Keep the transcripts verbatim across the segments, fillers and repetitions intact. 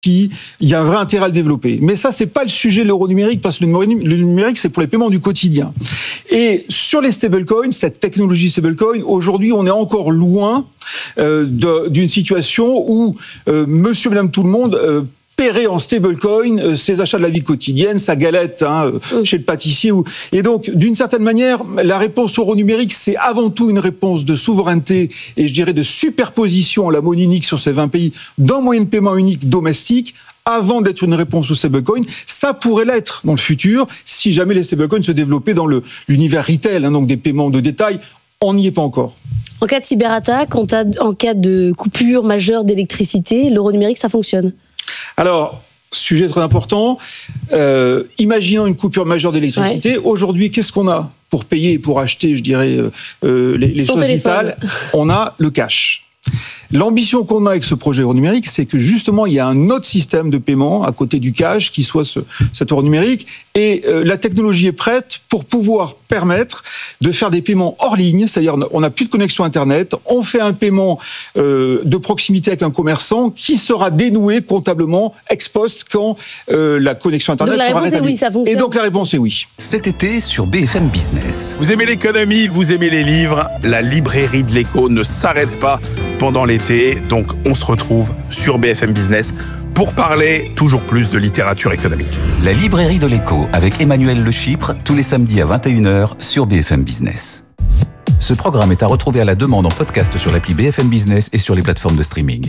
Puis, il y a un vrai intérêt à le développer. Mais ça, c'est pas le sujet de l'euro numérique, parce que le numérique, c'est pour les paiements du quotidien. Et sur les stablecoins, cette technologie stablecoin, aujourd'hui, on est encore loin euh, de, d'une situation où euh, monsieur, madame, tout le monde euh, paierait en stablecoin euh, ses achats de la vie quotidienne, sa galette hein, euh, chez le pâtissier. Ou... Et donc, d'une certaine manière, la réponse euro numérique, c'est avant tout une réponse de souveraineté et je dirais de superposition à la monnaie unique sur ces vingt pays d'un moyen de paiement unique domestique, avant d'être une réponse au stablecoin. Ça pourrait l'être dans le futur si jamais les stablecoins se développaient dans le, l'univers retail, hein, donc des paiements de détail. On n'y est pas encore. En cas de cyberattaque, en, en cas de coupure majeure d'électricité, l'euro numérique, ça fonctionne? Alors, sujet très important. Euh, imaginons une coupure majeure d'électricité. Ouais. Aujourd'hui, qu'est-ce qu'on a pour payer et pour acheter, je dirais, euh, les, les choses téléphone. vitales? On a le cash. L'ambition qu'on a avec ce projet euro numérique, c'est que justement, il y a un autre système de paiement à côté du cash qui soit ce, cet euro numérique. Et euh, la technologie est prête pour pouvoir permettre de faire des paiements hors ligne, c'est-à-dire on n'a plus de connexion Internet, on fait un paiement euh, de proximité avec un commerçant qui sera dénoué comptablement ex post quand euh, la connexion Internet donc sera rétablie. Oui, ça fonctionne. Et donc la réponse est oui. Cet été sur B F M Business. Vous aimez l'économie, vous aimez les livres, la librairie de l'écho ne s'arrête pas pendant l'été, donc on se retrouve sur B F M Business pour parler toujours plus de littérature économique. La librairie de l'écho avec Emmanuel Le Chypre, tous les samedis à vingt et une heures sur B F M Business. Ce programme est à retrouver à la demande en podcast sur l'appli B F M Business et sur les plateformes de streaming.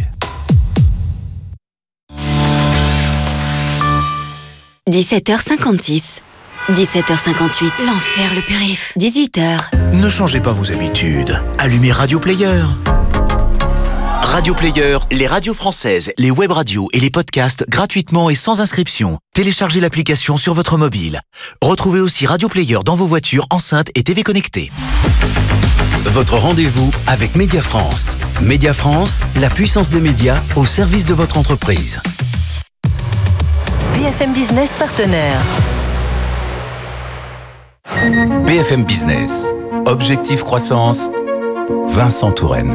dix-sept heures cinquante-six. dix-sept heures cinquante-huit. L'enfer, le périph'. dix-huit heures. Ne changez pas vos habitudes. Allumez Radio Player. Radio Player, les radios françaises, les web radios et les podcasts gratuitement et sans inscription. Téléchargez l'application sur votre mobile. Retrouvez aussi Radio Player dans vos voitures, enceintes et T V connectées. Votre rendez-vous avec Média France. Média France, la puissance des médias au service de votre entreprise. B F M Business partenaire. B F M Business. Objectif croissance. Vincent Touraine.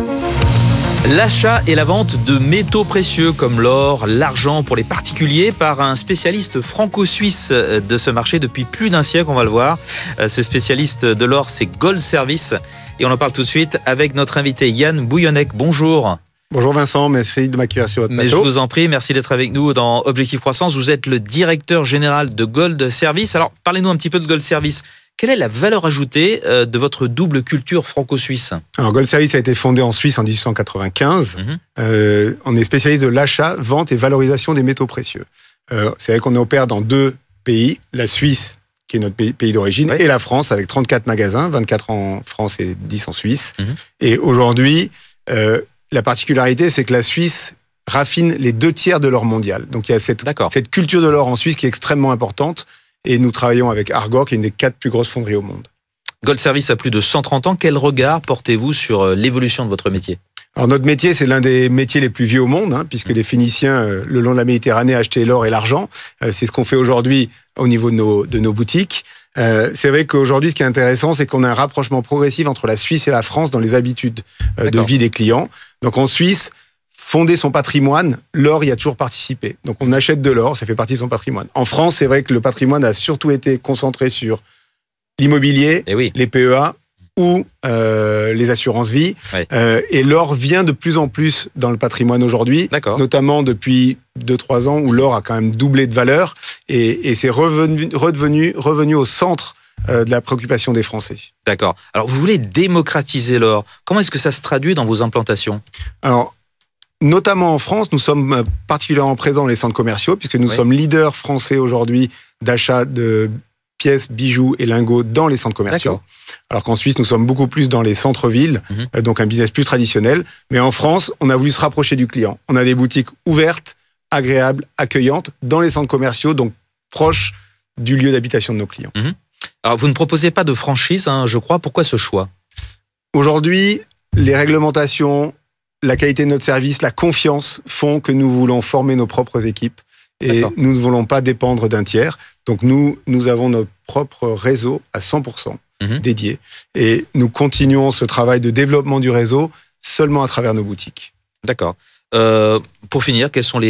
L'achat et la vente de métaux précieux comme l'or, l'argent pour les particuliers par un spécialiste franco-suisse de ce marché depuis plus d'un siècle, on va le voir. Ce spécialiste de l'or, c'est Gold Service. Et on en parle tout de suite avec notre invité Yann Bouillonnec. Bonjour. Bonjour Vincent, merci de m'accueillir sur votre Mais plateau. Je vous en prie, merci d'être avec nous dans Objectif Croissance. Vous êtes le directeur général de Gold Service. Alors, parlez-nous un petit peu de Gold Service. Quelle est la valeur ajoutée de votre double culture franco-suisse ? Alors, Gold Service a été fondé en Suisse en dix-huit cent quatre-vingt-quinze. Mmh. Euh, on est spécialiste de l'achat, vente et valorisation des métaux précieux. Euh, c'est vrai qu'on opère dans deux pays, la Suisse, qui est notre pays, pays d'origine, oui. et la France, avec trente-quatre magasins, vingt-quatre en France et dix en Suisse. Mmh. Et aujourd'hui, euh, la particularité, c'est que la Suisse raffine les deux tiers de l'or mondial. Donc, il y a cette, cette culture de l'or en Suisse qui est extrêmement importante. Et nous travaillons avec Argor, qui est une des quatre plus grosses fonderies au monde. Gold Service a plus de cent trente ans. Quel regard portez-vous sur l'évolution de votre métier ? Alors notre métier, c'est l'un des métiers les plus vieux au monde, hein, puisque mmh. les Phéniciens, euh, le long de la Méditerranée, achetaient l'or et l'argent. Euh, c'est ce qu'on fait aujourd'hui au niveau de nos, de nos boutiques. Euh, c'est vrai qu'aujourd'hui, ce qui est intéressant, c'est qu'on a un rapprochement progressif entre la Suisse et la France dans les habitudes euh, de vie des clients. Donc en Suisse, fonder son patrimoine, l'or y a toujours participé. Donc on achète de l'or, ça fait partie de son patrimoine. En France, c'est vrai que le patrimoine a surtout été concentré sur l'immobilier, et oui. les P E A ou euh, les assurances-vie. Oui. Euh, et l'or vient de plus en plus dans le patrimoine aujourd'hui, D'accord. notamment depuis deux trois ans où l'or a quand même doublé de valeur et, et c'est revenu, redevenu, revenu au centre euh, de la préoccupation des Français. D'accord. Alors vous voulez démocratiser l'or. Comment est-ce que ça se traduit dans vos implantations ? Alors, notamment en France, nous sommes particulièrement présents dans les centres commerciaux, puisque nous oui. sommes leaders français aujourd'hui d'achat de pièces, bijoux et lingots dans les centres commerciaux. D'accord. Alors qu'en Suisse, nous sommes beaucoup plus dans les centres-villes, mmh. donc un business plus traditionnel. Mais en France, on a voulu se rapprocher du client. On a des boutiques ouvertes, agréables, accueillantes, dans les centres commerciaux, donc proches du lieu d'habitation de nos clients. Mmh. Alors, vous ne proposez pas de franchise, hein, je crois. Pourquoi ce choix ? Aujourd'hui, les réglementations, la qualité de notre service, la confiance font que nous voulons former nos propres équipes et D'accord. nous ne voulons pas dépendre d'un tiers. Donc nous, nous avons notre propre réseau à cent pour cent mmh. dédié et nous continuons ce travail de développement du réseau seulement à travers nos boutiques. D'accord. Euh, pour finir, quels sont les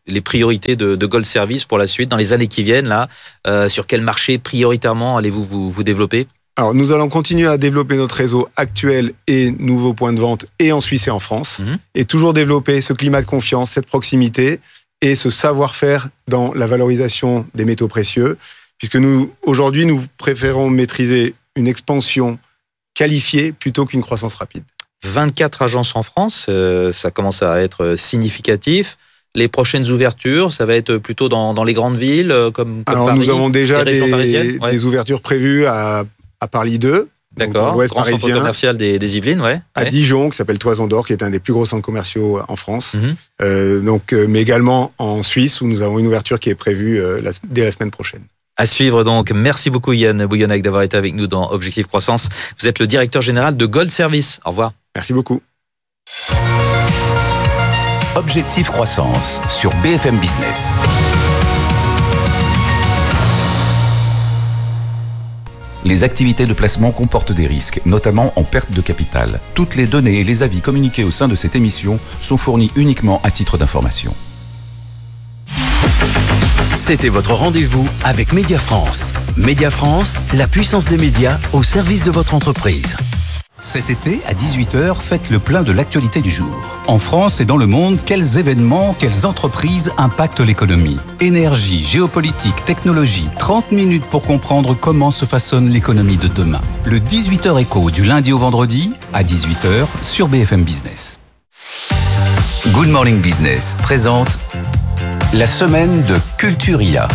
les priorités de, de Gold Service pour la suite, dans les années qui viennent là, euh, sur quel marché prioritairement allez-vous vous, vous développer ? Alors, nous allons continuer à développer notre réseau actuel et nouveaux points de vente, et en Suisse et en France, mmh. et toujours développer ce climat de confiance, cette proximité et ce savoir-faire dans la valorisation des métaux précieux, puisque nous, aujourd'hui, nous préférons maîtriser une expansion qualifiée plutôt qu'une croissance rapide. vingt-quatre agences en France, euh, ça commence à être significatif. Les prochaines ouvertures, ça va être plutôt dans, dans les grandes villes, comme, comme Alors, Paris, nous avons déjà des, des, ouais. des ouvertures prévues à à Paris deux, d'accord, l'ouest grand parisien, centre commercial des, des Yvelines, ouais. À ouais. Dijon, qui s'appelle Toison d'Or, qui est un des plus gros centres commerciaux en France. Mm-hmm. Euh, donc, euh, mais également en Suisse, où nous avons une ouverture qui est prévue euh, la, dès la semaine prochaine. À suivre donc. Merci beaucoup Yann Bouillonnec d'avoir été avec nous dans Objectif Croissance. Vous êtes le directeur général de Gold Service. Au revoir. Merci beaucoup. Objectif Croissance sur B F M Business. Les activités de placement comportent des risques, notamment en perte de capital. Toutes les données et les avis communiqués au sein de cette émission sont fournis uniquement à titre d'information. C'était votre rendez-vous avec Média France. Média France, la puissance des médias au service de votre entreprise. Cet été, à dix-huit heures, faites le plein de l'actualité du jour. En France et dans le monde, quels événements, quelles entreprises impactent l'économie ? Énergie, géopolitique, technologie, trente minutes pour comprendre comment se façonne l'économie de demain. Le dix-huit heures écho du lundi au vendredi, à dix-huit heures, sur B F M Business. Good Morning Business présente la semaine de Culturia.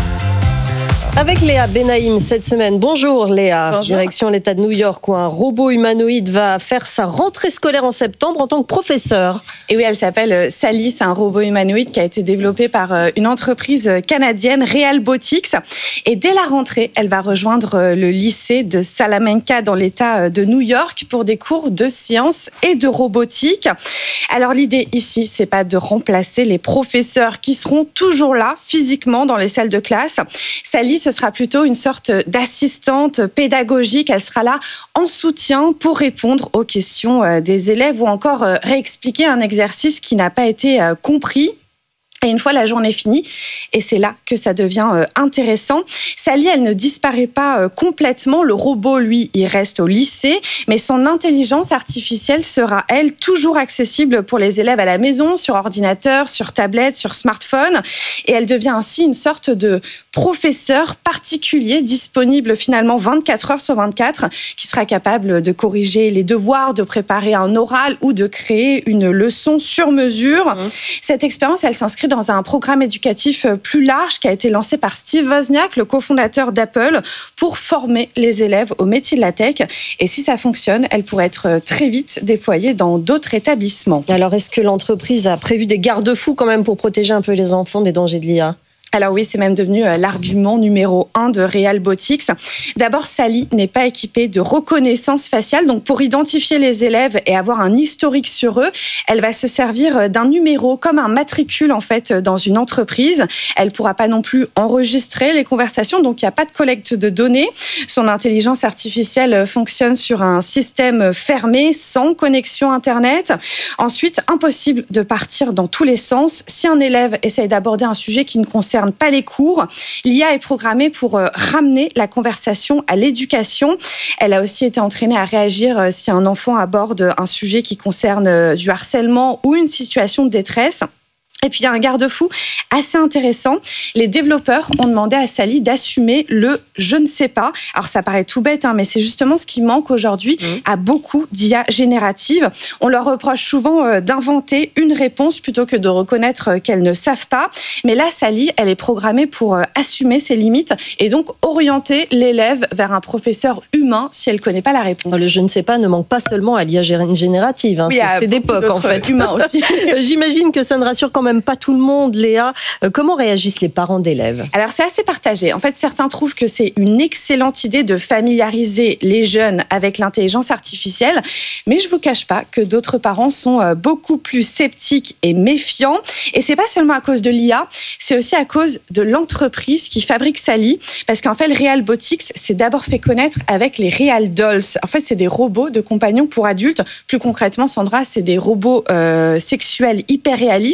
Avec Léa Benaïm cette semaine. Bonjour Léa, Bonjour. Direction l'État de New York où un robot humanoïde va faire sa rentrée scolaire en septembre en tant que professeur. Et oui, elle s'appelle Sally, c'est un robot humanoïde qui a été développé par une entreprise canadienne, Realbotics. Et dès la rentrée, elle va rejoindre le lycée de Salamanca dans l'État de New York pour des cours de sciences et de robotique. Alors l'idée ici, c'est pas de remplacer les professeurs qui seront toujours là physiquement dans les salles de classe. Sally, ce sera plutôt une sorte d'assistante pédagogique. Elle sera là en soutien pour répondre aux questions des élèves ou encore réexpliquer un exercice qui n'a pas été compris. Et une fois la journée finie, et c'est là que ça devient euh, intéressant, Sally, elle ne disparaît pas euh, complètement. Le robot, lui, il reste au lycée, mais son intelligence artificielle sera, elle, toujours accessible pour les élèves à la maison, sur ordinateur, sur tablette, sur smartphone. Et elle devient ainsi une sorte de professeur particulier, disponible finalement vingt-quatre heures sur vingt-quatre, qui sera capable de corriger les devoirs, de préparer un oral ou de créer une leçon sur mesure. Mmh. Cette expérience, elle s'inscrit dans un programme éducatif plus large qui a été lancé par Steve Wozniak, le cofondateur d'Apple, pour former les élèves au métier de la tech. Et si ça fonctionne, elle pourrait être très vite déployée dans d'autres établissements. Alors, est-ce que l'entreprise a prévu des garde-fous quand même pour protéger un peu les enfants des dangers de l'I A ? Alors oui, c'est même devenu l'argument numéro un de Realbotics. D'abord, Sally n'est pas équipée de reconnaissance faciale. Donc, pour identifier les élèves et avoir un historique sur eux, elle va se servir d'un numéro comme un matricule, en fait, dans une entreprise. Elle ne pourra pas non plus enregistrer les conversations. Donc, il n'y a pas de collecte de données. Son intelligence artificielle fonctionne sur un système fermé, sans connexion Internet. Ensuite, impossible de partir dans tous les sens. Si un élève essaye d'aborder un sujet qui ne concerne pas les cours, l'I A est programmée pour ramener la conversation à l'éducation. Elle a aussi été entraînée à réagir si un enfant aborde un sujet qui concerne du harcèlement ou une situation de détresse. Et puis, il y a un garde-fou assez intéressant. Les développeurs ont demandé à Sally d'assumer le « je ne sais pas ». Alors, ça paraît tout bête, hein, mais c'est justement ce qui manque aujourd'hui mmh. à beaucoup d'I A génératives. On leur reproche souvent euh, d'inventer une réponse plutôt que de reconnaître euh, qu'elles ne savent pas. Mais là, Sally, elle est programmée pour euh, assumer ses limites et donc orienter l'élève vers un professeur humain si elle ne connaît pas la réponse. Le « je ne sais pas » ne manque pas seulement à l'I A générative. Hein, oui, c'est, c'est d'époque, en fait. Humains aussi. J'imagine que ça ne rassure quand même pas tout le monde, Léa. Euh, comment réagissent les parents d'élèves ? Alors, c'est assez partagé. En fait, certains trouvent que c'est une excellente idée de familiariser les jeunes avec l'intelligence artificielle, mais je ne vous cache pas que d'autres parents sont beaucoup plus sceptiques et méfiants. Et c'est pas seulement à cause de l'I A, c'est aussi à cause de l'entreprise qui fabrique Sally, parce qu'en fait, le Realbotics s'est d'abord fait connaître avec les Real Dolls. En fait, c'est des robots de compagnons pour adultes. Plus concrètement, Sandra, c'est des robots euh, sexuels hyper réalistes. Oui.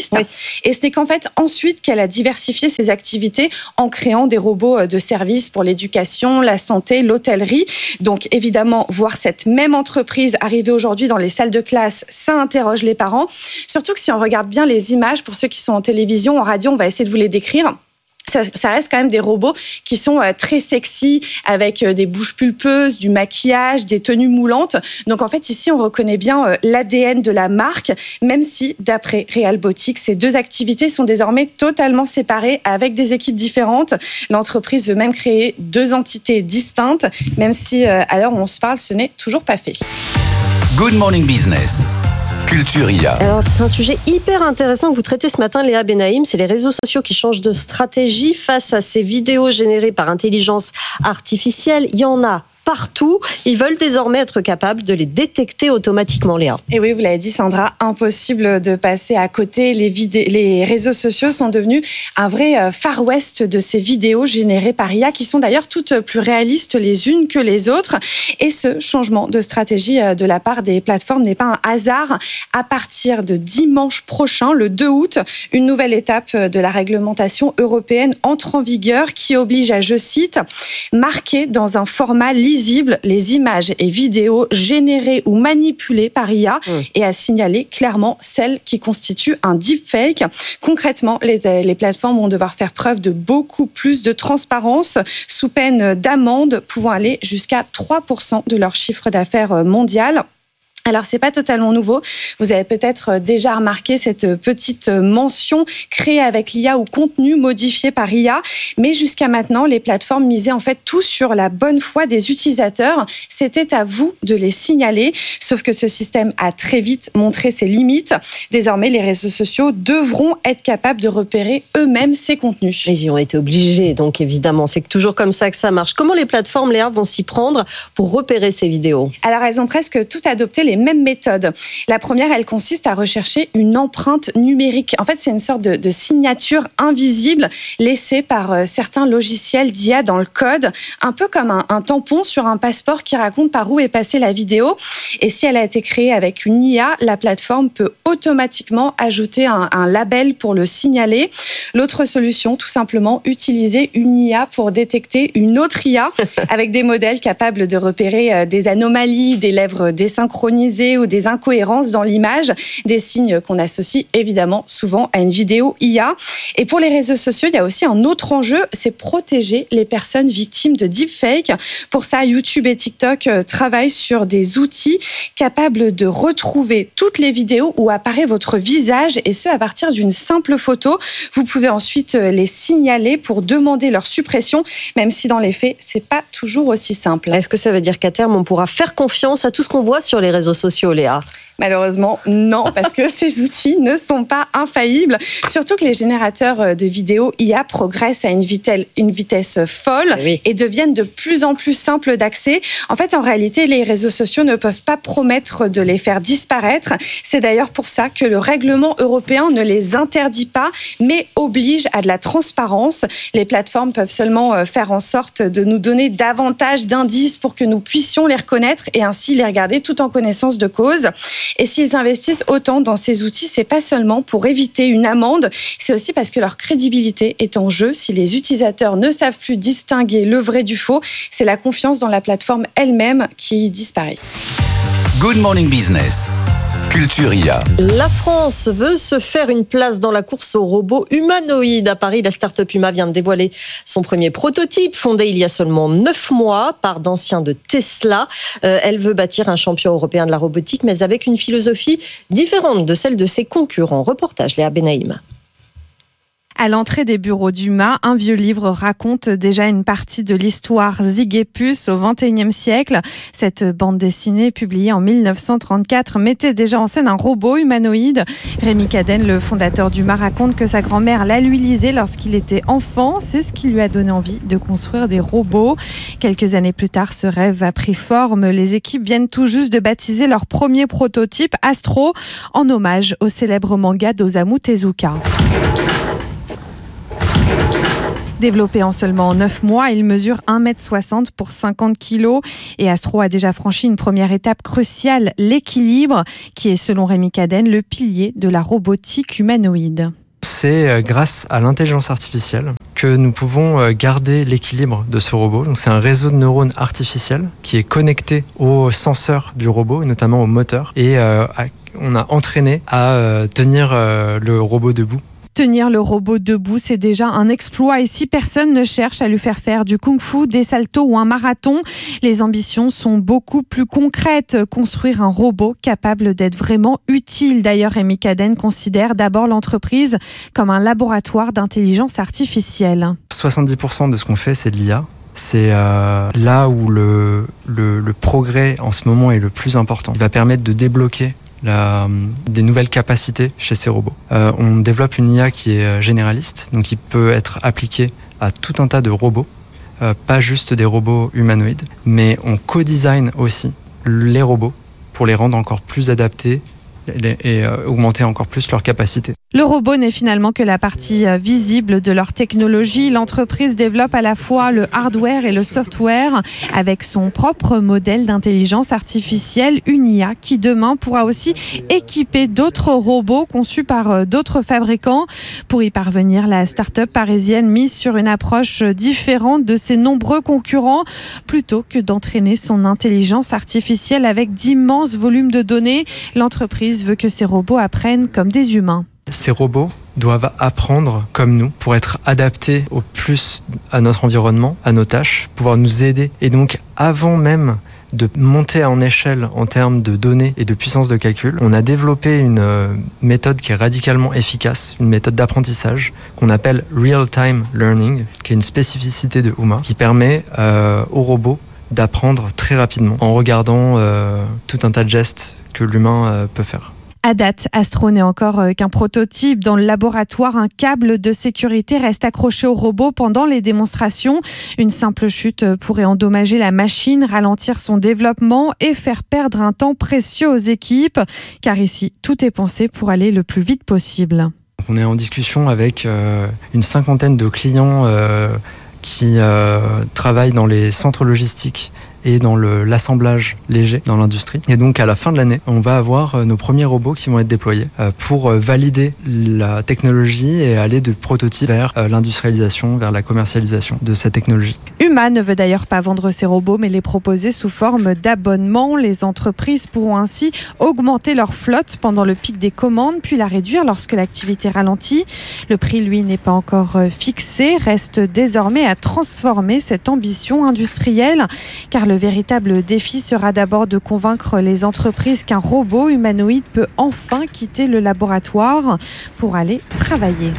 Et ce n'est qu'en fait ensuite qu'elle a diversifié ses activités en créant des robots de service pour l'éducation, la santé, l'hôtellerie. Donc évidemment, voir cette même entreprise arriver aujourd'hui dans les salles de classe, ça interroge les parents. Surtout que si on regarde bien les images, pour ceux qui sont en télévision, en radio, on va essayer de vous les décrire. Ça, ça reste quand même des robots qui sont euh, très sexy, avec euh, des bouches pulpeuses, du maquillage, des tenues moulantes. Donc en fait, ici, on reconnaît bien euh, l'A D N de la marque, même si, d'après Realbotix, ces deux activités sont désormais totalement séparées avec des équipes différentes. L'entreprise veut même créer deux entités distinctes, même si, euh, à l'heure où on se parle, ce n'est toujours pas fait. Good Morning Business. Culture I A. Alors, c'est un sujet hyper intéressant que vous traitez ce matin, Léa Benaïm. C'est les réseaux sociaux qui changent de stratégie face à ces vidéos générées par intelligence artificielle. Il y en a partout. Ils veulent désormais être capables de les détecter automatiquement, Léa. Et oui, vous l'avez dit, Sandra, impossible de passer à côté. Les, vidé- les réseaux sociaux sont devenus un vrai Far West de ces vidéos générées par I A, qui sont d'ailleurs toutes plus réalistes les unes que les autres. Et ce changement de stratégie de la part des plateformes n'est pas un hasard. À partir de dimanche prochain, le deux août, une nouvelle étape de la réglementation européenne entre en vigueur qui oblige à, je cite, marquer dans un format lisible les images et vidéos générées ou manipulées par I A mmh. et à signaler clairement celles qui constituent un deepfake. Concrètement, les, les plateformes vont devoir faire preuve de beaucoup plus de transparence sous peine d'amende pouvant aller jusqu'à trois pour cent de leur chiffre d'affaires mondial. Alors, c'est pas totalement nouveau. Vous avez peut-être déjà remarqué cette petite mention créée avec l'I A ou contenu modifié par I A. Mais jusqu'à maintenant, les plateformes misaient en fait tout sur la bonne foi des utilisateurs. C'était à vous de les signaler. Sauf que ce système a très vite montré ses limites. Désormais, les réseaux sociaux devront être capables de repérer eux-mêmes ces contenus. Ils y ont été obligés, donc évidemment. C'est toujours comme ça que ça marche. Comment les plateformes, Léa, vont s'y prendre pour repérer ces vidéos ? Alors, elles ont presque toutes adopté les mêmes méthodes. La première, elle consiste à rechercher une empreinte numérique. En fait, c'est une sorte de, de signature invisible laissée par euh, certains logiciels d'I A dans le code, un peu comme un, un tampon sur un passeport qui raconte par où est passée la vidéo. Et si elle a été créée avec une I A, la plateforme peut automatiquement ajouter un, un label pour le signaler. L'autre solution, tout simplement, utiliser une I A pour détecter une autre I A avec des modèles capables de repérer euh, des anomalies, des lèvres désynchronisées ou des incohérences dans l'image, des signes qu'on associe évidemment souvent à une vidéo I A. Et pour les réseaux sociaux, il y a aussi un autre enjeu, c'est protéger les personnes victimes de deepfake. Pour ça, YouTube et TikTok travaillent sur des outils capables de retrouver toutes les vidéos où apparaît votre visage, et ce à partir d'une simple photo. Vous pouvez ensuite les signaler pour demander leur suppression, même si dans les faits, c'est pas toujours aussi simple. Est-ce que ça veut dire qu'à terme, on pourra faire confiance à tout ce qu'on voit sur les réseaux sociaux, Léa ? Malheureusement, non, parce que ces outils ne sont pas infaillibles. Surtout que les générateurs de vidéos I A progressent à une vitesse, une vitesse folle oui. et deviennent de plus en plus simples d'accès. En fait, en réalité, les réseaux sociaux ne peuvent pas promettre de les faire disparaître. C'est d'ailleurs pour ça que le règlement européen ne les interdit pas, mais oblige à de la transparence. Les plateformes peuvent seulement faire en sorte de nous donner davantage d'indices pour que nous puissions les reconnaître et ainsi les regarder tout en connaissance de cause. Et s'ils investissent autant dans ces outils, c'est pas seulement pour éviter une amende, c'est aussi parce que leur crédibilité est en jeu. Si les utilisateurs ne savent plus distinguer le vrai du faux, c'est la confiance dans la plateforme elle-même qui disparaît. Good Morning Business. Culture I A. La France veut se faire une place dans la course aux robots humanoïdes. À Paris, la start-up Huma vient de dévoiler son premier prototype, fondé il y a seulement neuf mois par d'anciens de Tesla. Euh, elle veut bâtir un champion européen de la robotique, mais avec une philosophie différente de celle de ses concurrents. Reportage Léa Benaïm. À l'entrée des bureaux d'Huma, un vieux livre raconte déjà une partie de l'histoire Zygépus au vingt et unième siècle. Cette bande dessinée, publiée en mille neuf cent trente-quatre, mettait déjà en scène un robot humanoïde. Rémi Cadenne, le fondateur d'Huma, raconte que sa grand-mère la lui lisait lorsqu'il était enfant. C'est ce qui lui a donné envie de construire des robots. Quelques années plus tard, ce rêve a pris forme. Les équipes viennent tout juste de baptiser leur premier prototype, Astro, en hommage au célèbre manga d'Osamu Tezuka. Développé en seulement neuf mois, il mesure un mètre soixante pour cinquante kilos et Astro a déjà franchi une première étape cruciale, l'équilibre, qui est selon Rémi Cadenne le pilier de la robotique humanoïde. C'est grâce à l'intelligence artificielle que nous pouvons garder l'équilibre de ce robot. Donc, c'est un réseau de neurones artificiels qui est connecté aux senseurs du robot, et notamment au moteur. Et euh, on a entraîné à euh, tenir euh, le robot debout. Tenir le robot debout, c'est déjà un exploit. Et si personne ne cherche à lui faire faire du kung-fu, des saltos ou un marathon, les ambitions sont beaucoup plus concrètes. Construire un robot capable d'être vraiment utile. D'ailleurs, Rémi Cadenne considère d'abord l'entreprise comme un laboratoire d'intelligence artificielle. soixante-dix pour cent de ce qu'on fait, c'est de l'I A. C'est euh, là où le, le, le progrès en ce moment est le plus important. Il va permettre de débloquer La, des nouvelles capacités chez ces robots. Euh, on développe une I A qui est généraliste, donc qui peut être appliquée à tout un tas de robots, euh, pas juste des robots humanoïdes, mais on co-design aussi les robots pour les rendre encore plus adaptés et, et euh, augmenter encore plus leurs capacités. Le robot n'est finalement que la partie visible de leur technologie. L'entreprise développe à la fois le hardware et le software avec son propre modèle d'intelligence artificielle, une I A qui demain pourra aussi équiper d'autres robots conçus par d'autres fabricants. Pour y parvenir, la start-up parisienne mise sur une approche différente de ses nombreux concurrents. Plutôt que d'entraîner son intelligence artificielle avec d'immenses volumes de données, l'entreprise veut que ces robots apprennent comme des humains. Ces robots doivent apprendre comme nous pour être adaptés au plus à notre environnement, à nos tâches, pouvoir nous aider. Et donc, avant même de monter en échelle en termes de données et de puissance de calcul, on a développé une méthode qui est radicalement efficace, une méthode d'apprentissage qu'on appelle Real-Time Learning, qui est une spécificité de Uma, qui permet euh, aux robots d'apprendre très rapidement en regardant euh, tout un tas de gestes que l'humain euh, peut faire. À date, Astro n'est encore qu'un prototype. Dans le laboratoire, un câble de sécurité reste accroché au robot pendant les démonstrations. Une simple chute pourrait endommager la machine, ralentir son développement et faire perdre un temps précieux aux équipes. Car ici, tout est pensé pour aller le plus vite possible. On est en discussion avec euh, une cinquantaine de clients euh, qui euh, travaillent dans les centres logistiques et dans le, l'assemblage léger dans l'industrie. Et donc à la fin de l'année, on va avoir nos premiers robots qui vont être déployés euh, pour valider la technologie et aller de prototype vers euh, l'industrialisation, vers la commercialisation de cette technologie. Uma ne veut d'ailleurs pas vendre ses robots, mais les proposer sous forme d'abonnement. Les entreprises pourront ainsi augmenter leur flotte pendant le pic des commandes, puis la réduire lorsque l'activité ralentit. Le prix, lui, n'est pas encore fixé. Reste désormais à transformer cette ambition industrielle, car le véritable défi sera d'abord de convaincre les entreprises qu'un robot humanoïde peut enfin quitter le laboratoire pour aller travailler.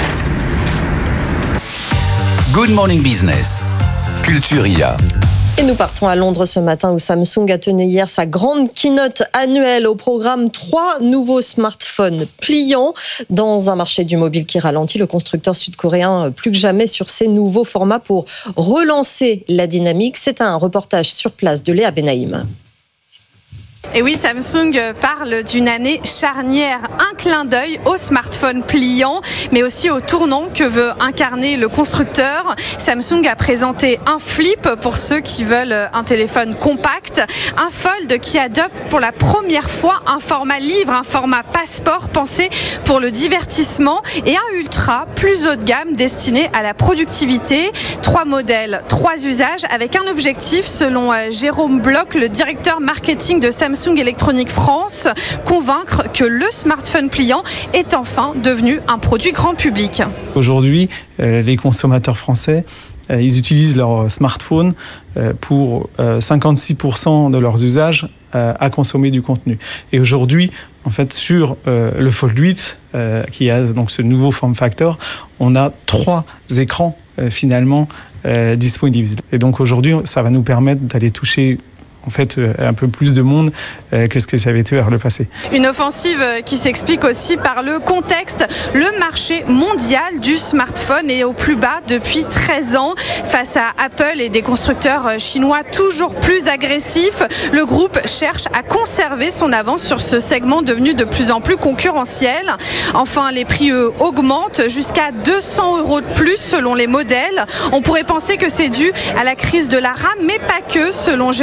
Good Morning Business, Culture I A. Et nous partons à Londres ce matin où Samsung a tenu hier sa grande keynote annuelle. Au programme, trois nouveaux smartphones pliants. Dans un marché du mobile qui ralentit, le constructeur sud-coréen plus que jamais sur ces nouveaux formats pour relancer la dynamique. C'est un reportage sur place de Léa Benaïm. Et oui, Samsung parle d'une année charnière, un clin d'œil au smartphone pliant, mais aussi au tournant que veut incarner le constructeur. Samsung a présenté un flip pour ceux qui veulent un téléphone compact, un fold qui adopte pour la première fois un format livre, un format passeport pensé pour le divertissement, et un ultra plus haut de gamme destiné à la productivité. Trois modèles, trois usages avec un objectif selon Jérôme Bloch, le directeur marketing de Samsung Samsung Electronics France, convaincre que le smartphone pliant est enfin devenu un produit grand public. Aujourd'hui, euh, les consommateurs français, euh, ils utilisent leur smartphone euh, pour euh, cinquante-six pour cent de leurs usages euh, à consommer du contenu. Et aujourd'hui, en fait, sur euh, le Fold huit, euh, qui a donc ce nouveau form factor, on a trois écrans euh, finalement euh, disponibles. Et donc aujourd'hui, ça va nous permettre d'aller toucher en fait un peu plus de monde euh, que ce que ça avait été vers le passé. Une offensive qui s'explique aussi par le contexte. Le marché mondial du smartphone est au plus bas depuis treize ans. Face à Apple et des constructeurs chinois toujours plus agressifs, le groupe cherche à conserver son avance sur ce segment devenu de plus en plus concurrentiel. Enfin, les prix eux, augmentent jusqu'à deux cents euros de plus selon les modèles. On pourrait penser que c'est dû à la crise de la RAM, mais pas que, selon Jérôme Bloch.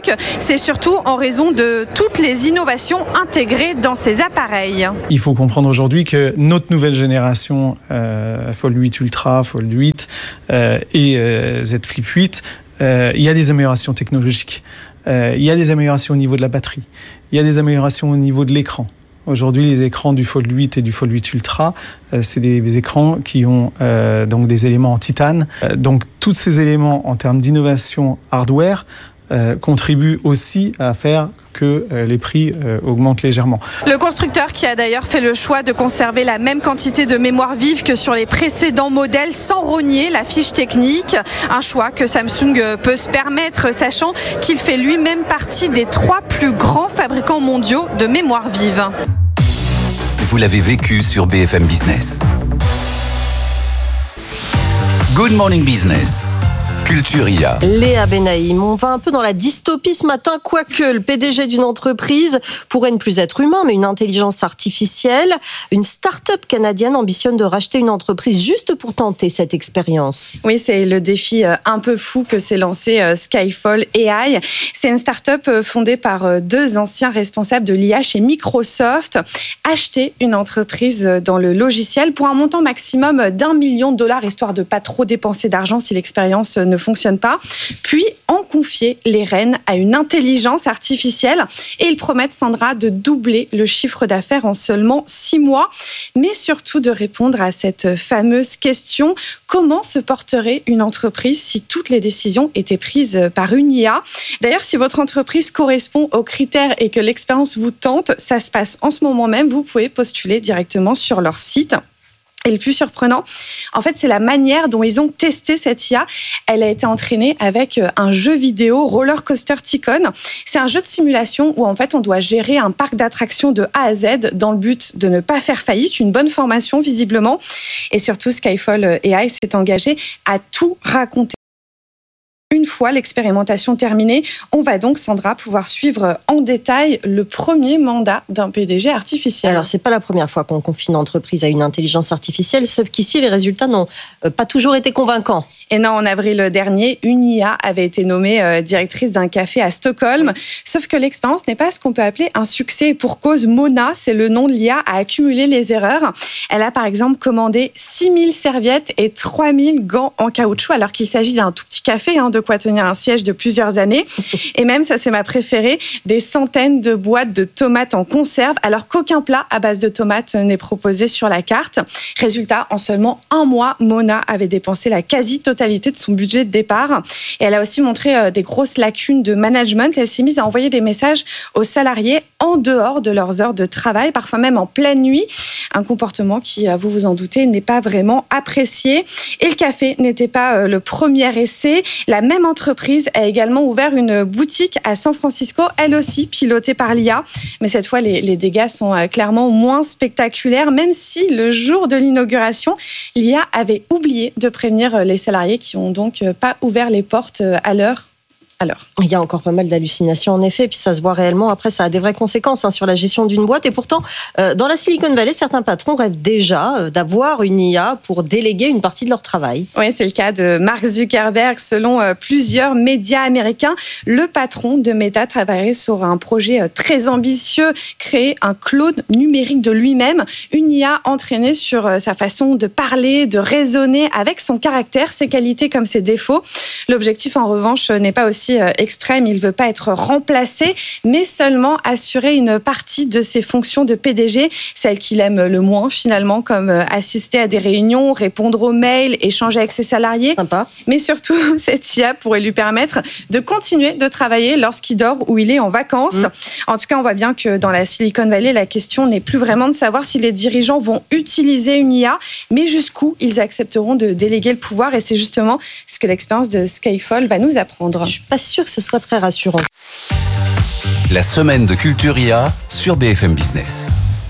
choc, c'est surtout en raison de toutes les innovations intégrées dans ces appareils. Il faut comprendre aujourd'hui que notre nouvelle génération euh, Fold huit Ultra, Fold huit euh, et euh, Z Flip huit, euh, il y a des améliorations technologiques. Euh, il y a des améliorations au niveau de la batterie. Il y a des améliorations au niveau de l'écran. Aujourd'hui, les écrans du Fold huit et du Fold huit Ultra, euh, c'est des, des écrans qui ont euh, donc des éléments en titane. Euh, donc, tous ces éléments en termes d'innovation hardware euh, contribuent aussi à faire que euh, les prix euh, augmentent légèrement. Le constructeur qui a d'ailleurs fait le choix de conserver la même quantité de mémoire vive que sur les précédents modèles sans rogner la fiche technique. Un choix que Samsung peut se permettre, sachant qu'il fait lui-même partie des trois plus grands fabricants mondiaux de mémoire vive. Vous l'avez vécu sur B F M Business. Good Morning Business. Culturia. Léa Benaïm, on va un peu dans la dystopie ce matin, quoique le P D G d'une entreprise pourrait ne plus être humain, mais une intelligence artificielle. Une start-up canadienne ambitionne de racheter une entreprise juste pour tenter cette expérience. Oui, c'est le défi un peu fou que s'est lancé Skyfall A I. C'est une start-up fondée par deux anciens responsables de l'I A chez Microsoft. Acheter une entreprise dans le logiciel pour un montant maximum d'un million de dollars, histoire de ne pas trop dépenser d'argent si l'expérience ne fonctionne pas, puis en confier les rênes à une intelligence artificielle. Et ils promettent, Sandra, de doubler le chiffre d'affaires en seulement six mois, mais surtout de répondre à cette fameuse question: comment se porterait une entreprise si toutes les décisions étaient prises par une I A? D'ailleurs, si votre entreprise correspond aux critères et que l'expérience vous tente, ça se passe en ce moment même. Vous pouvez postuler directement sur leur site. Et le plus surprenant, en fait, c'est la manière dont ils ont testé cette I A. Elle a été entraînée avec un jeu vidéo, Roller Coaster Tycoon. C'est un jeu de simulation où, en fait, on doit gérer un parc d'attractions de A à Z dans le but de ne pas faire faillite. Une bonne formation, visiblement. Et surtout, Skyfall A I s'est engagé à tout raconter. Une fois l'expérimentation terminée, on va donc, Sandra, pouvoir suivre en détail le premier mandat d'un P D G artificiel. Alors, c'est pas la première fois qu'on confie une entreprise à une intelligence artificielle, sauf qu'ici, les résultats n'ont pas toujours été convaincants. Et non, en avril dernier, une I A avait été nommée directrice d'un café à Stockholm. Sauf que l'expérience n'est pas ce qu'on peut appeler un succès. Et pour cause, Mona, c'est le nom de l'I A, a accumulé les erreurs. Elle a par exemple commandé six mille serviettes et trois mille gants en caoutchouc, alors qu'il s'agit d'un tout petit café, hein, de quoi tenir un siège de plusieurs années. Et même, ça c'est ma préférée, des centaines de boîtes de tomates en conserve, alors qu'aucun plat à base de tomates n'est proposé sur la carte. Résultat, en seulement un mois, Mona avait dépensé la quasi-totalité de son budget de départ. Et elle a aussi montré des grosses lacunes de management. Elle s'est mise à envoyer des messages aux salariés en dehors de leurs heures de travail, parfois même en pleine nuit. Un comportement qui, vous vous en doutez, n'est pas vraiment apprécié. Et le café n'était pas le premier essai. La même entreprise a également ouvert une boutique à San Francisco, elle aussi pilotée par l'I A. Mais cette fois, les, les dégâts sont clairement moins spectaculaires, même si le jour de l'inauguration, l'I A avait oublié de prévenir les salariés qui n'ont donc pas ouvert les portes à l'heure. Alors. Il y a encore pas mal d'hallucinations en effet, puis ça se voit réellement. Après, ça a des vraies conséquences hein, sur la gestion d'une boîte. Et pourtant, euh, dans la Silicon Valley, certains patrons rêvent déjà euh, d'avoir une I A pour déléguer une partie de leur travail. Oui, c'est le cas de Mark Zuckerberg. Selon euh, plusieurs médias américains, le patron de Meta travaillerait sur un projet euh, très ambitieux, créer un clone numérique de lui-même, une I A entraînée sur euh, sa façon de parler, de raisonner, avec son caractère, ses qualités comme ses défauts. L'objectif, en revanche, n'est pas aussi extrême, il ne veut pas être remplacé, mais seulement assurer une partie de ses fonctions de P D G, celles qu'il aime le moins finalement, comme assister à des réunions, répondre aux mails, échanger avec ses salariés. Sympa. Mais surtout, cette I A pourrait lui permettre de continuer de travailler lorsqu'il dort ou il est en vacances. Mmh. En tout cas, on voit bien que dans la Silicon Valley, la question n'est plus vraiment de savoir si les dirigeants vont utiliser une I A, mais jusqu'où ils accepteront de déléguer le pouvoir. Et c'est justement ce que l'expérience de Skyfall va nous apprendre. Je suis pas sûre que ce soit très rassurant. La semaine de Culturia sur B F M Business.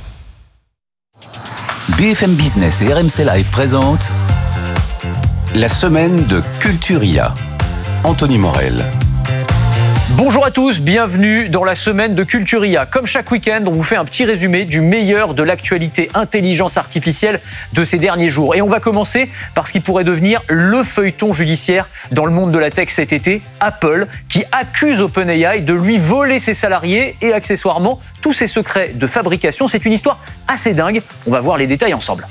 B F M Business et R M C Live présentent la semaine de Culturia. Anthony Morel. Bonjour à tous, bienvenue dans la semaine de Culturia. Comme chaque week-end, on vous fait un petit résumé du meilleur de l'actualité intelligence artificielle de ces derniers jours. Et on va commencer par ce qui pourrait devenir le feuilleton judiciaire dans le monde de la tech cet été, Apple, qui accuse OpenAI de lui voler ses salariés et accessoirement tous ses secrets de fabrication. C'est une histoire assez dingue, on va voir les détails ensemble.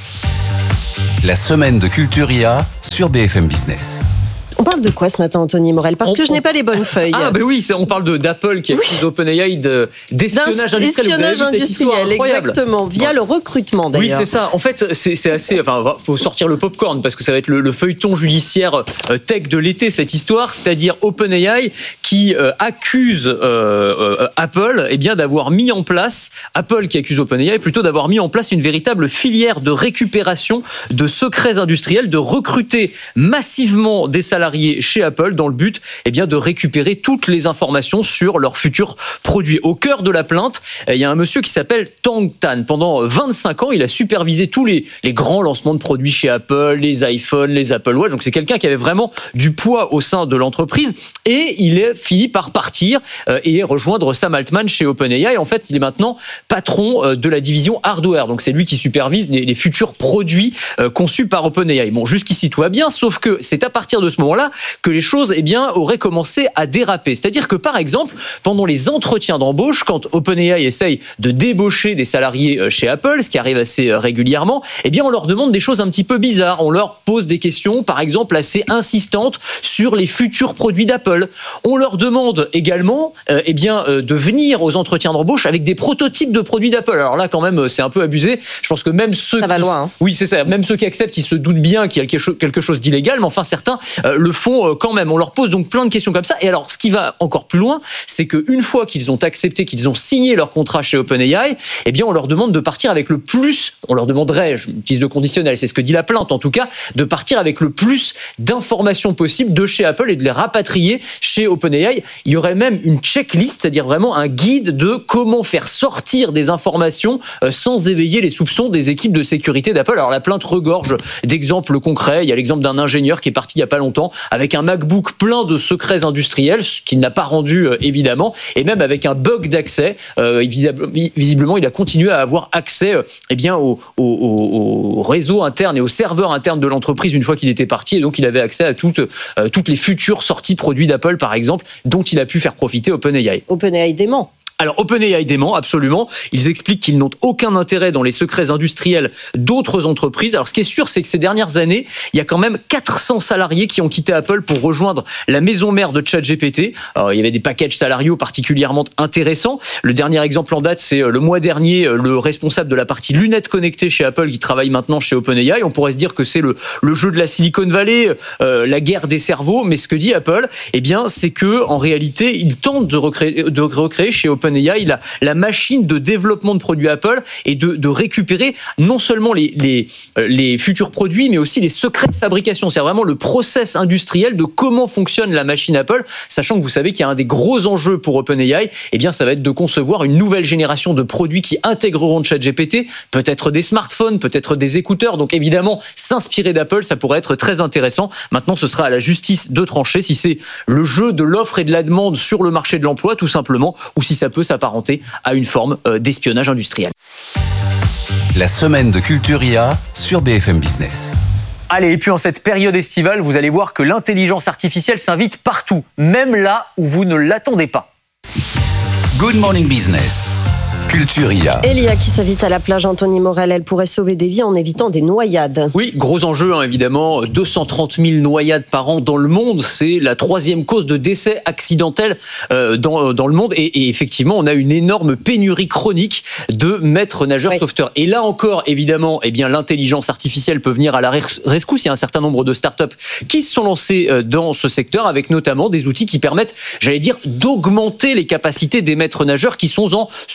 La semaine de Culturia sur B F M Business. On parle de quoi ce matin, Anthony Morel? Parce on, que je n'ai pas les bonnes feuilles. Ah, ben oui, c'est, on parle de, d'Apple qui accuse oui. OpenAI de, d'espionnage industriel. D'espionnage Vous avez vu industriel, cette histoire exactement, via bon. le recrutement d'ailleurs. Oui, c'est ça. En fait, c'est, c'est assez. Enfin, faut sortir le popcorn parce que ça va être le, le feuilleton judiciaire euh, tech de l'été, cette histoire, c'est-à-dire OpenAI qui euh, accuse euh, euh, Apple eh bien, d'avoir mis en place, Apple qui accuse OpenAI plutôt d'avoir mis en place une véritable filière de récupération de secrets industriels, de recruter massivement des salariés chez Apple dans le but eh bien, de récupérer toutes les informations sur leurs futurs produits. Au cœur de la plainte, il y a un monsieur qui s'appelle Tang Tan. Pendant vingt-cinq ans, il a supervisé tous les, les grands lancements de produits chez Apple, les iPhones, les Apple Watch. Donc c'est quelqu'un qui avait vraiment du poids au sein de l'entreprise et il est fini par partir euh, et rejoindre Sam Altman chez OpenAI. En fait, il est maintenant patron euh, de la division hardware. Donc c'est lui qui supervise les, les futurs produits euh, conçus par OpenAI. Bon, jusqu'ici tout va bien, sauf que c'est à partir de ce moment-là que les choses eh bien, auraient commencé à déraper. C'est-à-dire que, par exemple, pendant les entretiens d'embauche, quand OpenAI essaye de débaucher des salariés chez Apple, ce qui arrive assez régulièrement, eh bien, on leur demande des choses un petit peu bizarres. On leur pose des questions, par exemple, assez insistantes sur les futurs produits d'Apple. On leur demande également euh, eh bien, euh, de venir aux entretiens d'embauche avec des prototypes de produits d'Apple. Alors là, quand même, c'est un peu abusé. Je pense que même ceux ça va qui... loin, hein. Oui, c'est ça. Même ceux qui acceptent, ils se doutent bien qu'il y a quelque chose, quelque chose d'illégal, mais enfin, certains euh, le font euh, quand même. On leur pose donc plein de questions comme ça. Et alors, ce qui va encore plus loin, c'est qu'une fois qu'ils ont accepté, qu'ils ont signé leur contrat chez OpenAI, eh bien, on leur demande de partir avec le plus, on leur demanderait, j'utilise le conditionnel, c'est ce que dit la plainte en tout cas, de partir avec le plus d'informations possibles de chez Apple et de les rapatrier chez OpenAI. Il y aurait même une checklist, c'est-à-dire vraiment un guide de comment faire sortir des informations sans éveiller les soupçons des équipes de sécurité d'Apple. Alors, la plainte regorge d'exemples concrets. Il y a l'exemple d'un ingénieur qui est parti il n'y a pas longtemps avec un MacBook plein de secrets industriels, ce qu'il n'a pas rendu euh, évidemment, et même avec un bug d'accès. Euh, visiblement, il a continué à avoir accès euh, eh bien, au, au, au réseau interne et au serveur interne de l'entreprise une fois qu'il était parti, et donc il avait accès à toutes, euh, toutes les futures sorties produits d'Apple, par exemple, dont il a pu faire profiter OpenAI. OpenAI dément. Alors, OpenAI dément, absolument. Ils expliquent qu'ils n'ont aucun intérêt dans les secrets industriels d'autres entreprises. Alors, ce qui est sûr, c'est que ces dernières années, il y a quand même quatre cents salariés qui ont quitté Apple pour rejoindre la maison mère de ChatGPT. Alors, il y avait des packages salariaux particulièrement intéressants. Le dernier exemple en date, c'est le mois dernier, le responsable de la partie lunettes connectées chez Apple qui travaille maintenant chez OpenAI. On pourrait se dire que c'est le, le jeu de la Silicon Valley, euh, la guerre des cerveaux. Mais ce que dit Apple, eh bien, c'est que en réalité, ils tentent de recréer, de recréer chez OpenAI La, la machine de développement de produits Apple et de, de récupérer non seulement les, les, les futurs produits, mais aussi les secrets de fabrication. C'est vraiment le process industriel de comment fonctionne la machine Apple, sachant que vous savez qu'il y a un des gros enjeux pour OpenAI, eh bien, ça va être de concevoir une nouvelle génération de produits qui intégreront ChatGPT, peut-être des smartphones, peut-être des écouteurs. Donc évidemment, s'inspirer d'Apple, ça pourrait être très intéressant. Maintenant, ce sera à la justice de trancher si c'est le jeu de l'offre et de la demande sur le marché de l'emploi, tout simplement, ou si ça peut s'apparenter à une forme d'espionnage industriel. La semaine de Culturia sur B F M Business. Allez, et puis en cette période estivale, vous allez voir que l'intelligence artificielle s'invite partout, même là où vous ne l'attendez pas. Good Morning Business. Culturia. Elia qui s'invite à la plage, Anthony Morel, elle pourrait sauver des vies en évitant des noyades. Oui, gros enjeu hein, évidemment, deux cent trente mille noyades par an dans le monde, c'est la troisième cause de décès accidentel euh, dans, dans le monde et, et effectivement on a une énorme pénurie chronique de maîtres nageurs oui. sauveteurs. Et là encore évidemment, eh bien, l'intelligence artificielle peut venir à la rescousse, il y a un certain nombre de startups qui se sont lancées euh, dans ce secteur avec notamment des outils qui permettent, j'allais dire, d'augmenter les capacités des maîtres nageurs qui sont en sous-nombre.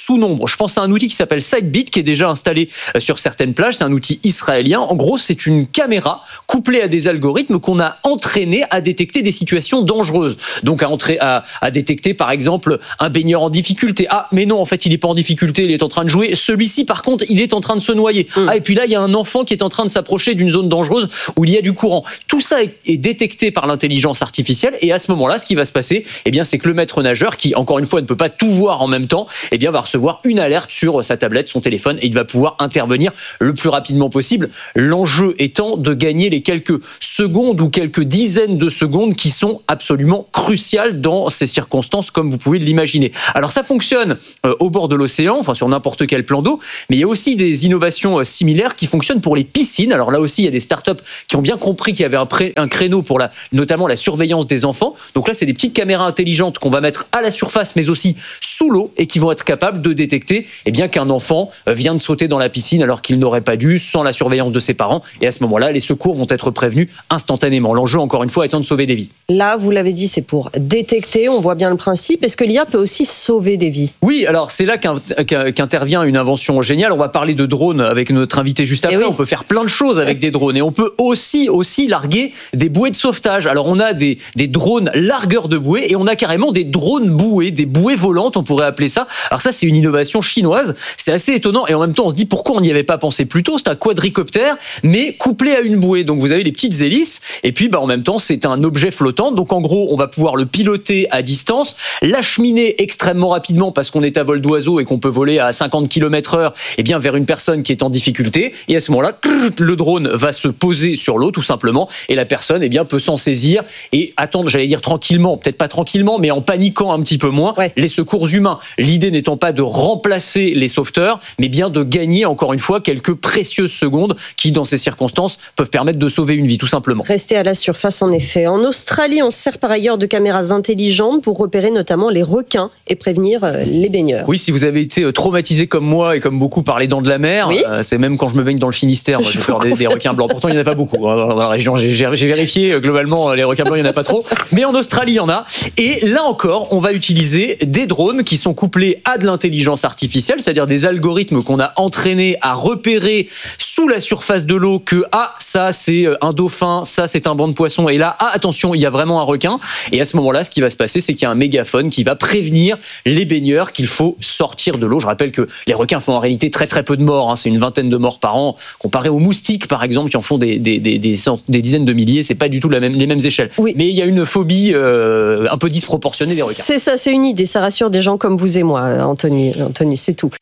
nombre. Je pense à un outil qui s'appelle Sidebit, qui est déjà installé sur certaines plages. C'est un outil israélien. En gros, c'est une caméra couplée à des algorithmes qu'on a entraînés à détecter des situations dangereuses. Donc à, entrer, à, à détecter, par exemple, un baigneur en difficulté. Ah, mais non, en fait, il n'est pas en difficulté, il est en train de jouer. Celui-ci, par contre, il est en train de se noyer. Mmh. Ah, et puis là, il y a un enfant qui est en train de s'approcher d'une zone dangereuse où il y a du courant. Tout ça est, est détecté par l'intelligence artificielle. Et à ce moment-là, ce qui va se passer, eh bien, c'est que le maître nageur, qui, encore une fois, ne peut pas tout voir en même temps, eh bien, va recevoir une alerte sur sa tablette, son téléphone, et il va pouvoir intervenir le plus rapidement possible. L'enjeu étant de gagner les quelques secondes ou quelques dizaines de secondes qui sont absolument cruciales dans ces circonstances, comme vous pouvez l'imaginer. Alors ça fonctionne euh, au bord de l'océan, enfin sur n'importe quel plan d'eau, mais il y a aussi des innovations euh, similaires qui fonctionnent pour les piscines. Alors là aussi, il y a des startups qui ont bien compris qu'il y avait un, pré- un créneau pour la, notamment la surveillance des enfants. Donc là, c'est des petites caméras intelligentes qu'on va mettre à la surface, mais aussi sous l'eau, et qui vont être capables de détecter eh bien, qu'un enfant vient de sauter dans la piscine alors qu'il n'aurait pas dû, sans la surveillance de ses parents. Et à ce moment-là, les secours vont être prévenus instantanément. L'enjeu, encore une fois, étant de sauver des vies. Là, vous l'avez dit, c'est pour détecter, on voit bien le principe. Est-ce que l'I A peut aussi sauver des vies ? Oui, alors c'est là qu'intervient une invention géniale. On va parler de drones avec notre invité juste après. Oui. On peut faire plein de choses avec des drones. Et on peut aussi, aussi larguer des bouées de sauvetage. Alors on a des, des drones largueurs de bouées et on a carrément des drones bouées, des bouées volantes, on pourrait appeler ça. Alors ça, c'est une innovation chinoise. C'est assez étonnant. Et en même temps, on se dit pourquoi on n'y avait pas pensé plus tôt. C'est un quadricoptère, mais couplé à une bouée. Donc vous avez les petites hélices. Et puis bah, en même temps, c'est un objet flottant. Donc en gros, on va pouvoir le piloter à distance, l'acheminer extrêmement rapidement parce qu'on est à vol d'oiseau et qu'on peut voler à cinquante kilomètres heure eh bien, vers une personne qui est en difficulté. Et à ce moment-là, le drone va se poser sur l'eau tout simplement et la personne eh bien, peut s'en saisir et attendre, j'allais dire tranquillement, peut-être pas tranquillement, mais en paniquant un petit peu moins, ouais. les secours humains. L'idée n'étant pas de remplacer les sauveteurs, mais bien de gagner encore une fois quelques précieuses secondes qui, dans ces circonstances, peuvent permettre de sauver une vie tout simplement. Rester à la surface en effet. En Australie, on se sert par ailleurs de caméras intelligentes pour repérer notamment les requins et prévenir les baigneurs. Oui, si vous avez été traumatisé comme moi et comme beaucoup par les dents de la mer, oui. euh, c'est même quand je me baigne dans le Finistère, moi, j'ai peur des, des requins blancs. Pourtant, il n'y en a pas beaucoup. Dans la région, j'ai, j'ai vérifié, globalement, les requins blancs, il n'y en a pas trop. Mais en Australie, il y en a. Et là encore, on va utiliser des drones qui sont couplés à de l'intelligence artificielle, c'est-à-dire des algorithmes qu'on a entraînés à repérer sous la surface de l'eau que, ah, ça, c'est un dauphin, ça, c'est un banc de poissons. Et là, ah, attention, il y a vraiment un requin. Et à ce moment-là, ce qui va se passer, c'est qu'il y a un mégaphone qui va prévenir les baigneurs qu'il faut sortir de l'eau. Je rappelle que les requins font en réalité très très peu de morts, hein. C'est une vingtaine de morts par an, comparé aux moustiques par exemple qui en font des, des, des, des, des dizaines de milliers. C'est pas du tout la même, les mêmes échelles. Oui. Mais il y a une phobie euh, un peu disproportionnée des requins. C'est ça, c'est une idée. Ça rassure des gens comme vous et moi, Anthony. Anthony, c'est tout.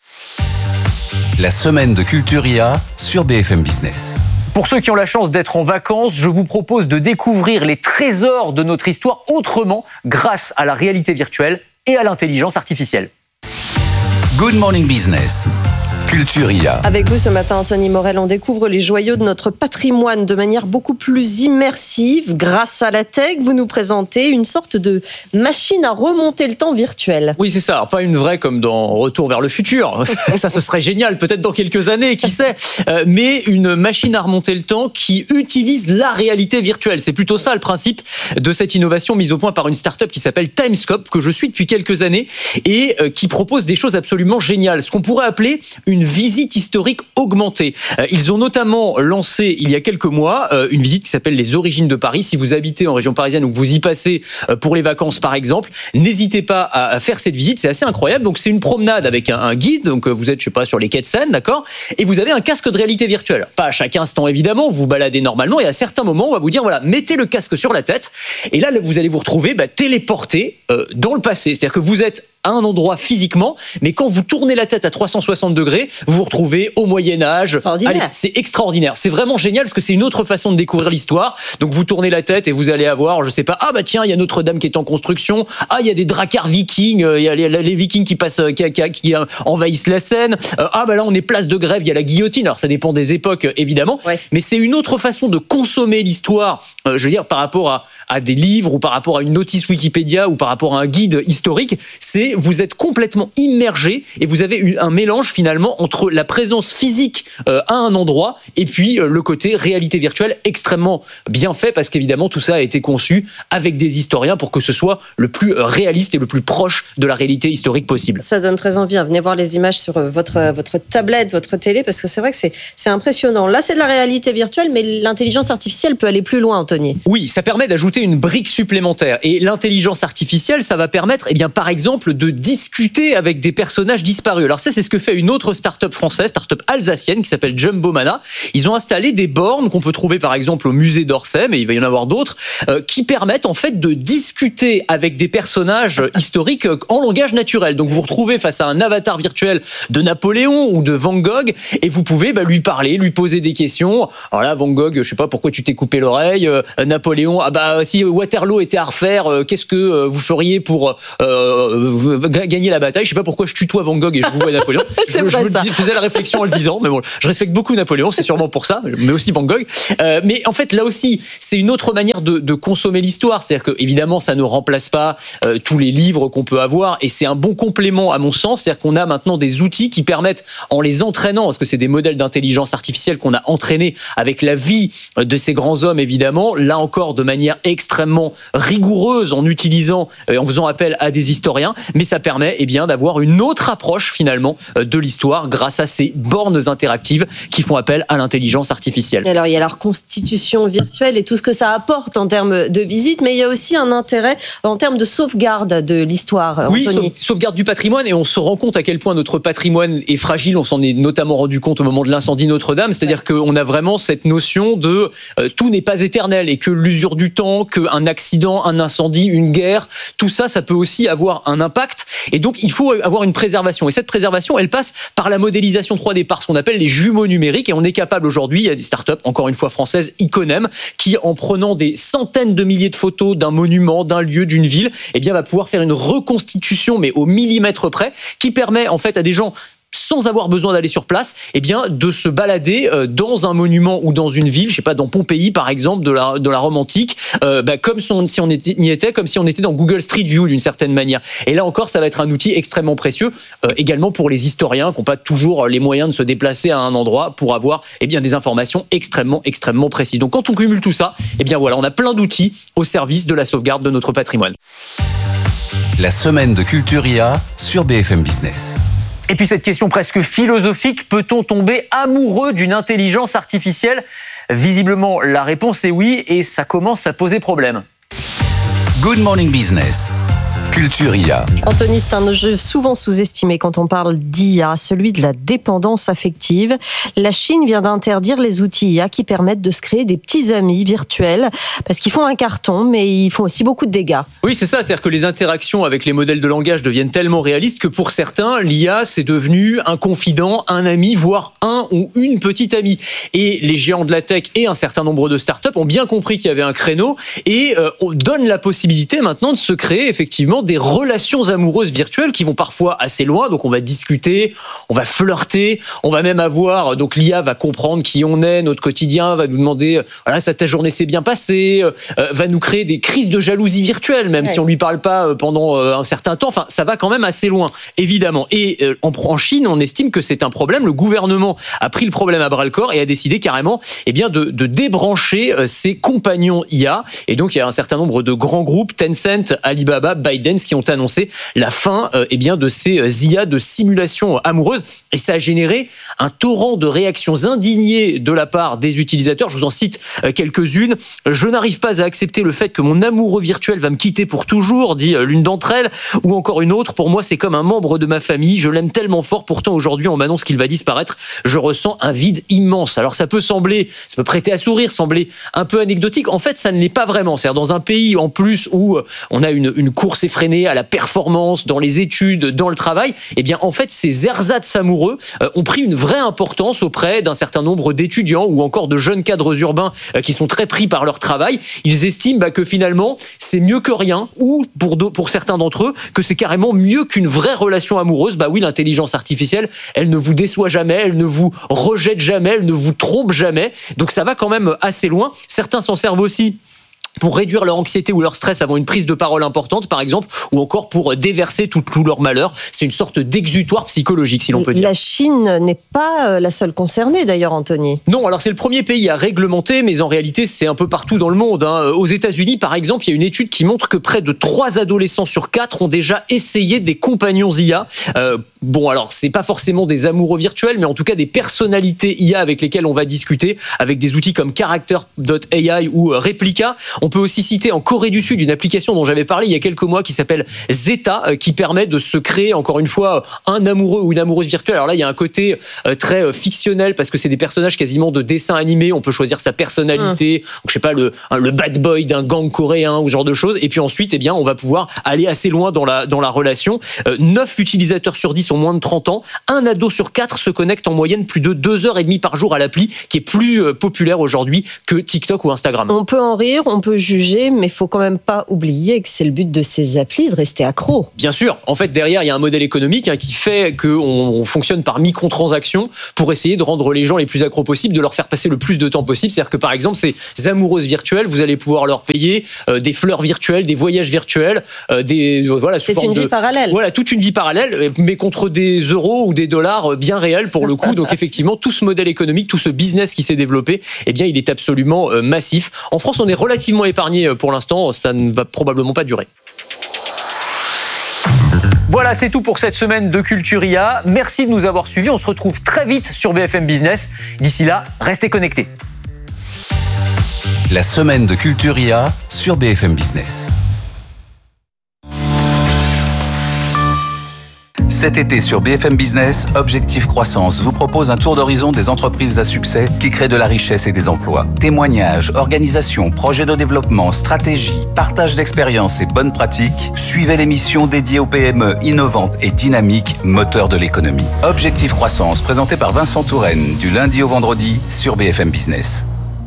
La semaine de Culturia sur B F M Business. Pour ceux qui ont la chance d'être en vacances, je vous propose de découvrir les trésors de notre histoire autrement grâce à la réalité virtuelle et à l'intelligence artificielle. Good Morning Business. Culturia. Avec vous ce matin, Anthony Morel, on découvre les joyaux de notre patrimoine de manière beaucoup plus immersive. Grâce à la tech, vous nous présentez une sorte de machine à remonter le temps virtuel. Oui, c'est ça. Alors, pas une vraie comme dans Retour vers le futur. Ça, ce serait génial, peut-être dans quelques années, qui sait. Euh, mais une machine à remonter le temps qui utilise la réalité virtuelle. C'est plutôt ça le principe de cette innovation mise au point par une start-up qui s'appelle Timescope, que je suis depuis quelques années et euh, qui propose des choses absolument géniales. Ce qu'on pourrait appeler une visite historique augmentée. Euh, ils ont notamment lancé il y a quelques mois euh, une visite qui s'appelle les Origines de Paris. Si vous habitez en région parisienne ou que vous y passez euh, pour les vacances par exemple, n'hésitez pas à, à faire cette visite, c'est assez incroyable. Donc c'est une promenade avec un, un guide, donc euh, vous êtes je sais pas sur les quais de Seine, d'accord, et vous avez un casque de réalité virtuelle. Pas à chaque instant évidemment, vous vous baladez normalement et à certains moments on va vous dire voilà, mettez le casque sur la tête et là vous allez vous retrouver bah, téléporté euh, dans le passé. C'est-à-dire que vous êtes à un endroit physiquement, mais quand vous tournez la tête à trois cent soixante degrés, vous vous retrouvez au Moyen-Âge. Allez, c'est extraordinaire. C'est vraiment génial parce que c'est une autre façon de découvrir l'histoire. Donc vous tournez la tête et vous allez avoir, je sais pas, ah bah tiens, il y a Notre-Dame qui est en construction. Ah, il y a des dracars vikings. Il y a les, les vikings qui passent, qui, qui, qui envahissent la Seine. Ah bah là, on est place de Grève, il y a la guillotine. Alors ça dépend des époques, évidemment. Ouais. Mais c'est une autre façon de consommer l'histoire, euh, je veux dire, par rapport à, à des livres ou par rapport à une notice Wikipédia ou par rapport à un guide historique. C'est mais vous êtes complètement immergé et vous avez une, un mélange finalement entre la présence physique euh, à un endroit et puis euh, le côté réalité virtuelle extrêmement bien fait parce qu'évidemment tout ça a été conçu avec des historiens pour que ce soit le plus réaliste et le plus proche de la réalité historique possible. Ça donne très envie. Hein. Venez voir les images sur votre, votre tablette, votre télé, parce que c'est vrai que c'est, c'est impressionnant. Là, c'est de la réalité virtuelle, mais l'intelligence artificielle peut aller plus loin, Anthony. Oui, ça permet d'ajouter une brique supplémentaire. Et l'intelligence artificielle, ça va permettre, eh bien, par exemple, de discuter avec des personnages disparus. Alors ça, c'est ce que fait une autre start-up française, start-up alsacienne, qui s'appelle Jumbo Mana. Ils ont installé des bornes qu'on peut trouver, par exemple, au musée d'Orsay, mais il va y en avoir d'autres, euh, qui permettent, en fait, de discuter avec des personnages historiques en langage naturel. Donc, vous vous retrouvez face à un avatar virtuel de Napoléon ou de Van Gogh, et vous pouvez bah, lui parler, lui poser des questions. Alors là, Van Gogh, je sais pas pourquoi tu t'es coupé l'oreille. Euh, Napoléon, ah bah si Waterloo était à refaire, euh, qu'est-ce que euh, vous feriez pour euh, gagner la bataille? Je sais pas pourquoi je tutoie Van Gogh et je vous vois Napoléon. c'est je, vrai, je me ça. dis, faisais la réflexion en le disant, mais bon, je respecte beaucoup Napoléon, c'est sûrement pour ça, mais aussi Van Gogh. Euh, mais en fait, là aussi, c'est une autre manière de, de consommer l'histoire. C'est-à-dire que évidemment, ça ne remplace pas euh, tous les livres qu'on peut avoir, et c'est un bon complément à mon sens. C'est-à-dire qu'on a maintenant des outils qui permettent, en les entraînant, parce que c'est des modèles d'intelligence artificielle qu'on a entraînés avec la vie de ces grands hommes, évidemment, là encore de manière extrêmement rigoureuse, en utilisant, en faisant appel à des historiens, mais ça permet eh bien d'avoir une autre approche finalement de l'histoire grâce à ces bornes interactives qui font appel à l'intelligence artificielle. Et alors il y a leur constitution virtuelle et tout ce que ça apporte en termes de visite, mais il y a aussi un intérêt en termes de sauvegarde de l'histoire. Oui, Anthony. sauvegarde du patrimoine, et on se rend compte à quel point notre patrimoine est fragile. On s'en est notamment rendu compte au moment de l'incendie Notre-Dame, c'est-à-dire ouais. qu'on a vraiment cette notion de euh, tout n'est pas éternel, et que l'usure du temps, qu'un accident, un incendie, une guerre, tout ça, ça peut aussi avoir un impact, et donc il faut avoir une préservation, et cette préservation, elle passe par la modélisation trois D, par ce qu'on appelle les jumeaux numériques, et on est capable aujourd'hui, il y a des startups, encore une fois françaises, Iconem, qui en prenant des centaines de milliers de photos d'un monument, d'un lieu, d'une ville, eh bien va pouvoir faire une reconstitution, mais au millimètre près, qui permet en fait à des gens, sans avoir besoin d'aller sur place, eh bien, de se balader dans un monument ou dans une ville, je sais pas, dans Pompéi par exemple, de la, de la Rome antique, euh, bah, comme si on, si on était, y était, comme si on était dans Google Street View d'une certaine manière. Et là encore, ça va être un outil extrêmement précieux, euh, également pour les historiens qui n'ont pas toujours les moyens de se déplacer à un endroit pour avoir eh bien, des informations extrêmement, extrêmement précises. Donc quand on cumule tout ça, eh bien voilà, on a plein d'outils au service de la sauvegarde de notre patrimoine. La semaine de Culture I A sur B F M Business. Et puis cette question presque philosophique, peut-on tomber amoureux d'une intelligence artificielle? Visiblement, la réponse est oui, et ça commence à poser problème. Good Morning Business. Culture I A. Anthony, c'est un jeu souvent sous-estimé quand on parle d'I A, celui de la dépendance affective. La Chine vient d'interdire les outils I A qui permettent de se créer des petits amis virtuels, parce qu'ils font un carton, mais ils font aussi beaucoup de dégâts. Oui, c'est ça, c'est-à-dire que les interactions avec les modèles de langage deviennent tellement réalistes que pour certains, l'I A, c'est devenu un confident, un ami, voire un ou une petite amie. Et les géants de la tech et un certain nombre de startups ont bien compris qu'il y avait un créneau, et euh, on donne la possibilité maintenant de se créer effectivement des relations amoureuses virtuelles qui vont parfois assez loin. Donc on va discuter, on va flirter, on va même avoir, donc l'I A va comprendre qui on est, notre quotidien, va nous demander, voilà, ça, ta journée s'est bien passée, euh, va nous créer des crises de jalousie virtuelle, même ouais. si on lui parle pas pendant euh, un certain temps. Enfin, ça va quand même assez loin, évidemment. Et euh, en, en Chine, on estime que c'est un problème. Le gouvernement a pris le problème à bras le corps et a décidé carrément, eh bien, de, de débrancher euh, ses compagnons I A. Et donc il y a un certain nombre de grands groupes, Tencent, Alibaba, ByteDance, qui ont annoncé la fin euh, eh bien, de ces I A de simulation amoureuse. Et ça a généré un torrent de réactions indignées de la part des utilisateurs. Je vous en cite euh, quelques-unes. « Je n'arrive pas à accepter le fait que mon amoureux virtuel va me quitter pour toujours », dit euh, l'une d'entre elles. Ou encore une autre, « Pour moi, c'est comme un membre de ma famille. Je l'aime tellement fort. Pourtant, aujourd'hui, on m'annonce qu'il va disparaître. Je ressens un vide immense. » Alors, ça peut sembler, ça peut prêter à sourire, sembler un peu anecdotique. En fait, ça ne l'est pas vraiment. C'est-à-dire, dans un pays, en plus, où on a une, une course effrénée à la performance, dans les études, dans le travail, eh bien en fait ces ersatz amoureux euh, ont pris une vraie importance auprès d'un certain nombre d'étudiants ou encore de jeunes cadres urbains euh, qui sont très pris par leur travail. Ils estiment bah, que finalement c'est mieux que rien, ou pour, do- pour certains d'entre eux que c'est carrément mieux qu'une vraie relation amoureuse. Bah oui, l'intelligence artificielle, elle ne vous déçoit jamais, elle ne vous rejette jamais, elle ne vous trompe jamais. Donc ça va quand même assez loin. Certains s'en servent aussi pour réduire leur anxiété ou leur stress avant une prise de parole importante, par exemple, ou encore pour déverser tout, tout leur malheur. C'est une sorte d'exutoire psychologique, si l'on peut dire. La Chine n'est pas la seule concernée, d'ailleurs, Anthony. Non, alors c'est le premier pays à réglementer, mais en réalité, c'est un peu partout dans le monde. Hein. Aux États-Unis, par exemple, il y a une étude qui montre que près de trois adolescents sur quatre ont déjà essayé des compagnons I A. Euh, bon, alors, c'est pas forcément des amoureux virtuels, mais en tout cas des personnalités I A avec lesquelles on va discuter, avec des outils comme Character dot A I ou Replica. On peut aussi citer en Corée du Sud une application dont j'avais parlé il y a quelques mois qui s'appelle Zeta, qui permet de se créer, encore une fois, un amoureux ou une amoureuse virtuelle. Alors là, il y a un côté très fictionnel parce que c'est des personnages quasiment de dessins animés. On peut choisir sa personnalité, mmh. donc, je sais pas, le, le bad boy d'un gang coréen ou ce genre de choses. Et puis ensuite, eh bien, on va pouvoir aller assez loin dans la, dans la relation. Euh, neuf utilisateurs sur dix ont moins de trente ans. Un ado sur quatre se connecte en moyenne plus de deux heures et demie par jour à l'appli, qui est plus euh, populaire aujourd'hui que TikTok ou Instagram. On peut en rire, on peut juger, mais il faut quand même pas oublier que c'est le but de ces applis de rester accro. Bien sûr. En fait, derrière, il y a un modèle économique hein, qui fait qu'on on fonctionne par microtransactions pour essayer de rendre les gens les plus accros possibles, de leur faire passer le plus de temps possible. C'est-à-dire que, par exemple, ces amoureuses virtuelles, vous allez pouvoir leur payer euh, des fleurs virtuelles, des voyages virtuels, euh, des euh, voilà. C'est une de, vie parallèle. Voilà, toute une vie parallèle, mais contre des euros ou des dollars bien réels pour le coup. Donc effectivement, tout ce modèle économique, tout ce business qui s'est développé, eh bien, il est absolument euh, massif. En France, on est relativement épargné pour l'instant. Ça ne va probablement pas durer. Voilà, c'est tout pour cette semaine de Culturia. Merci de nous avoir suivis. On se retrouve très vite sur B F M Business. D'ici là, restez connectés. La semaine de Culturia sur B F M Business. Cet été sur B F M Business, Objectif Croissance vous propose un tour d'horizon des entreprises à succès qui créent de la richesse et des emplois. Témoignages, organisations, projets de développement, stratégies, partage d'expériences et bonnes pratiques. Suivez l'émission dédiée aux P M E innovantes et dynamiques, moteurs de l'économie. Objectif Croissance, présenté par Vincent Touraine, du lundi au vendredi sur B F M Business.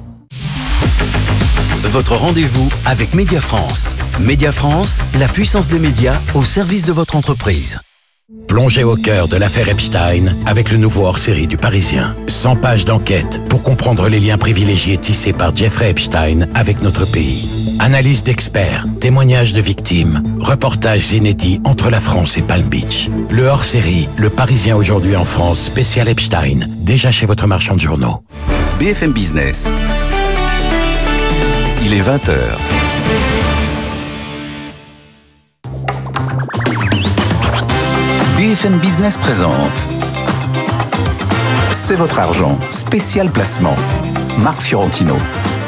Votre rendez-vous avec Média France. Média France, la puissance des médias au service de votre entreprise. Plongez au cœur de l'affaire Epstein avec le nouveau hors-série du Parisien. cent pages d'enquête pour comprendre les liens privilégiés tissés par Jeffrey Epstein avec notre pays. Analyse d'experts, témoignages de victimes, reportages inédits entre la France et Palm Beach. Le hors-série, le Parisien aujourd'hui en France, spécial Epstein, déjà chez votre marchand de journaux. B F M Business. Il est vingt heures. B F M Business présente C'est votre argent, spécial placement. Marc Fiorentino.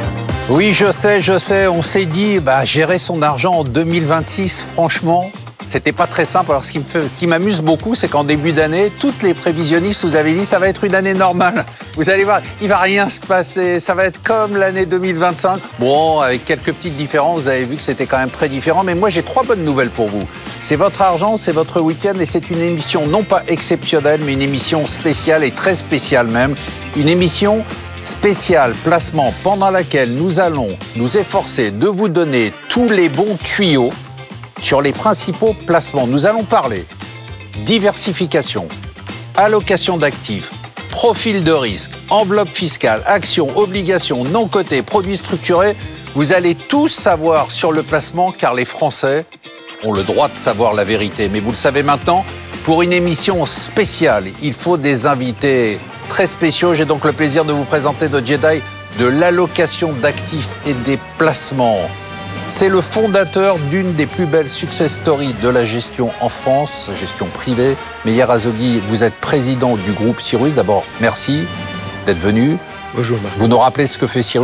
Oui, je sais, je sais, on s'est dit, bah, gérer son argent en deux mille vingt-six, franchement, c'était pas très simple. Alors, ce qui me fait, ce qui m'amuse beaucoup, c'est qu'en début d'année, toutes les prévisionnistes vous avaient dit, ça va être une année normale. Vous allez voir, il va rien se passer, ça va être comme l'année deux mille vingt-cinq. Bon, avec quelques petites différences, vous avez vu que c'était quand même très différent. Mais moi, j'ai trois bonnes nouvelles pour vous. C'est votre argent, c'est votre week-end et c'est une émission non pas exceptionnelle, mais une émission spéciale et très spéciale même. Une émission spéciale placement pendant laquelle nous allons nous efforcer de vous donner tous les bons tuyaux sur les principaux placements. Nous allons parler diversification, allocation d'actifs, profil de risque, enveloppe fiscale, actions, obligations, non cotées, produits structurés. Vous allez tous savoir sur le placement car les Français ont le droit de savoir la vérité. Mais vous le savez maintenant, pour une émission spéciale, il faut des invités très spéciaux. J'ai donc le plaisir de vous présenter notre Jedi de l'allocation d'actifs et des placements. C'est le fondateur d'une des plus belles success stories de la gestion en France, gestion privée. Meyer Azoghi, vous êtes président du groupe Cyrus. D'abord, merci d'être venu. Bonjour Marc. Vous nous rappelez ce que fait Cyrus ?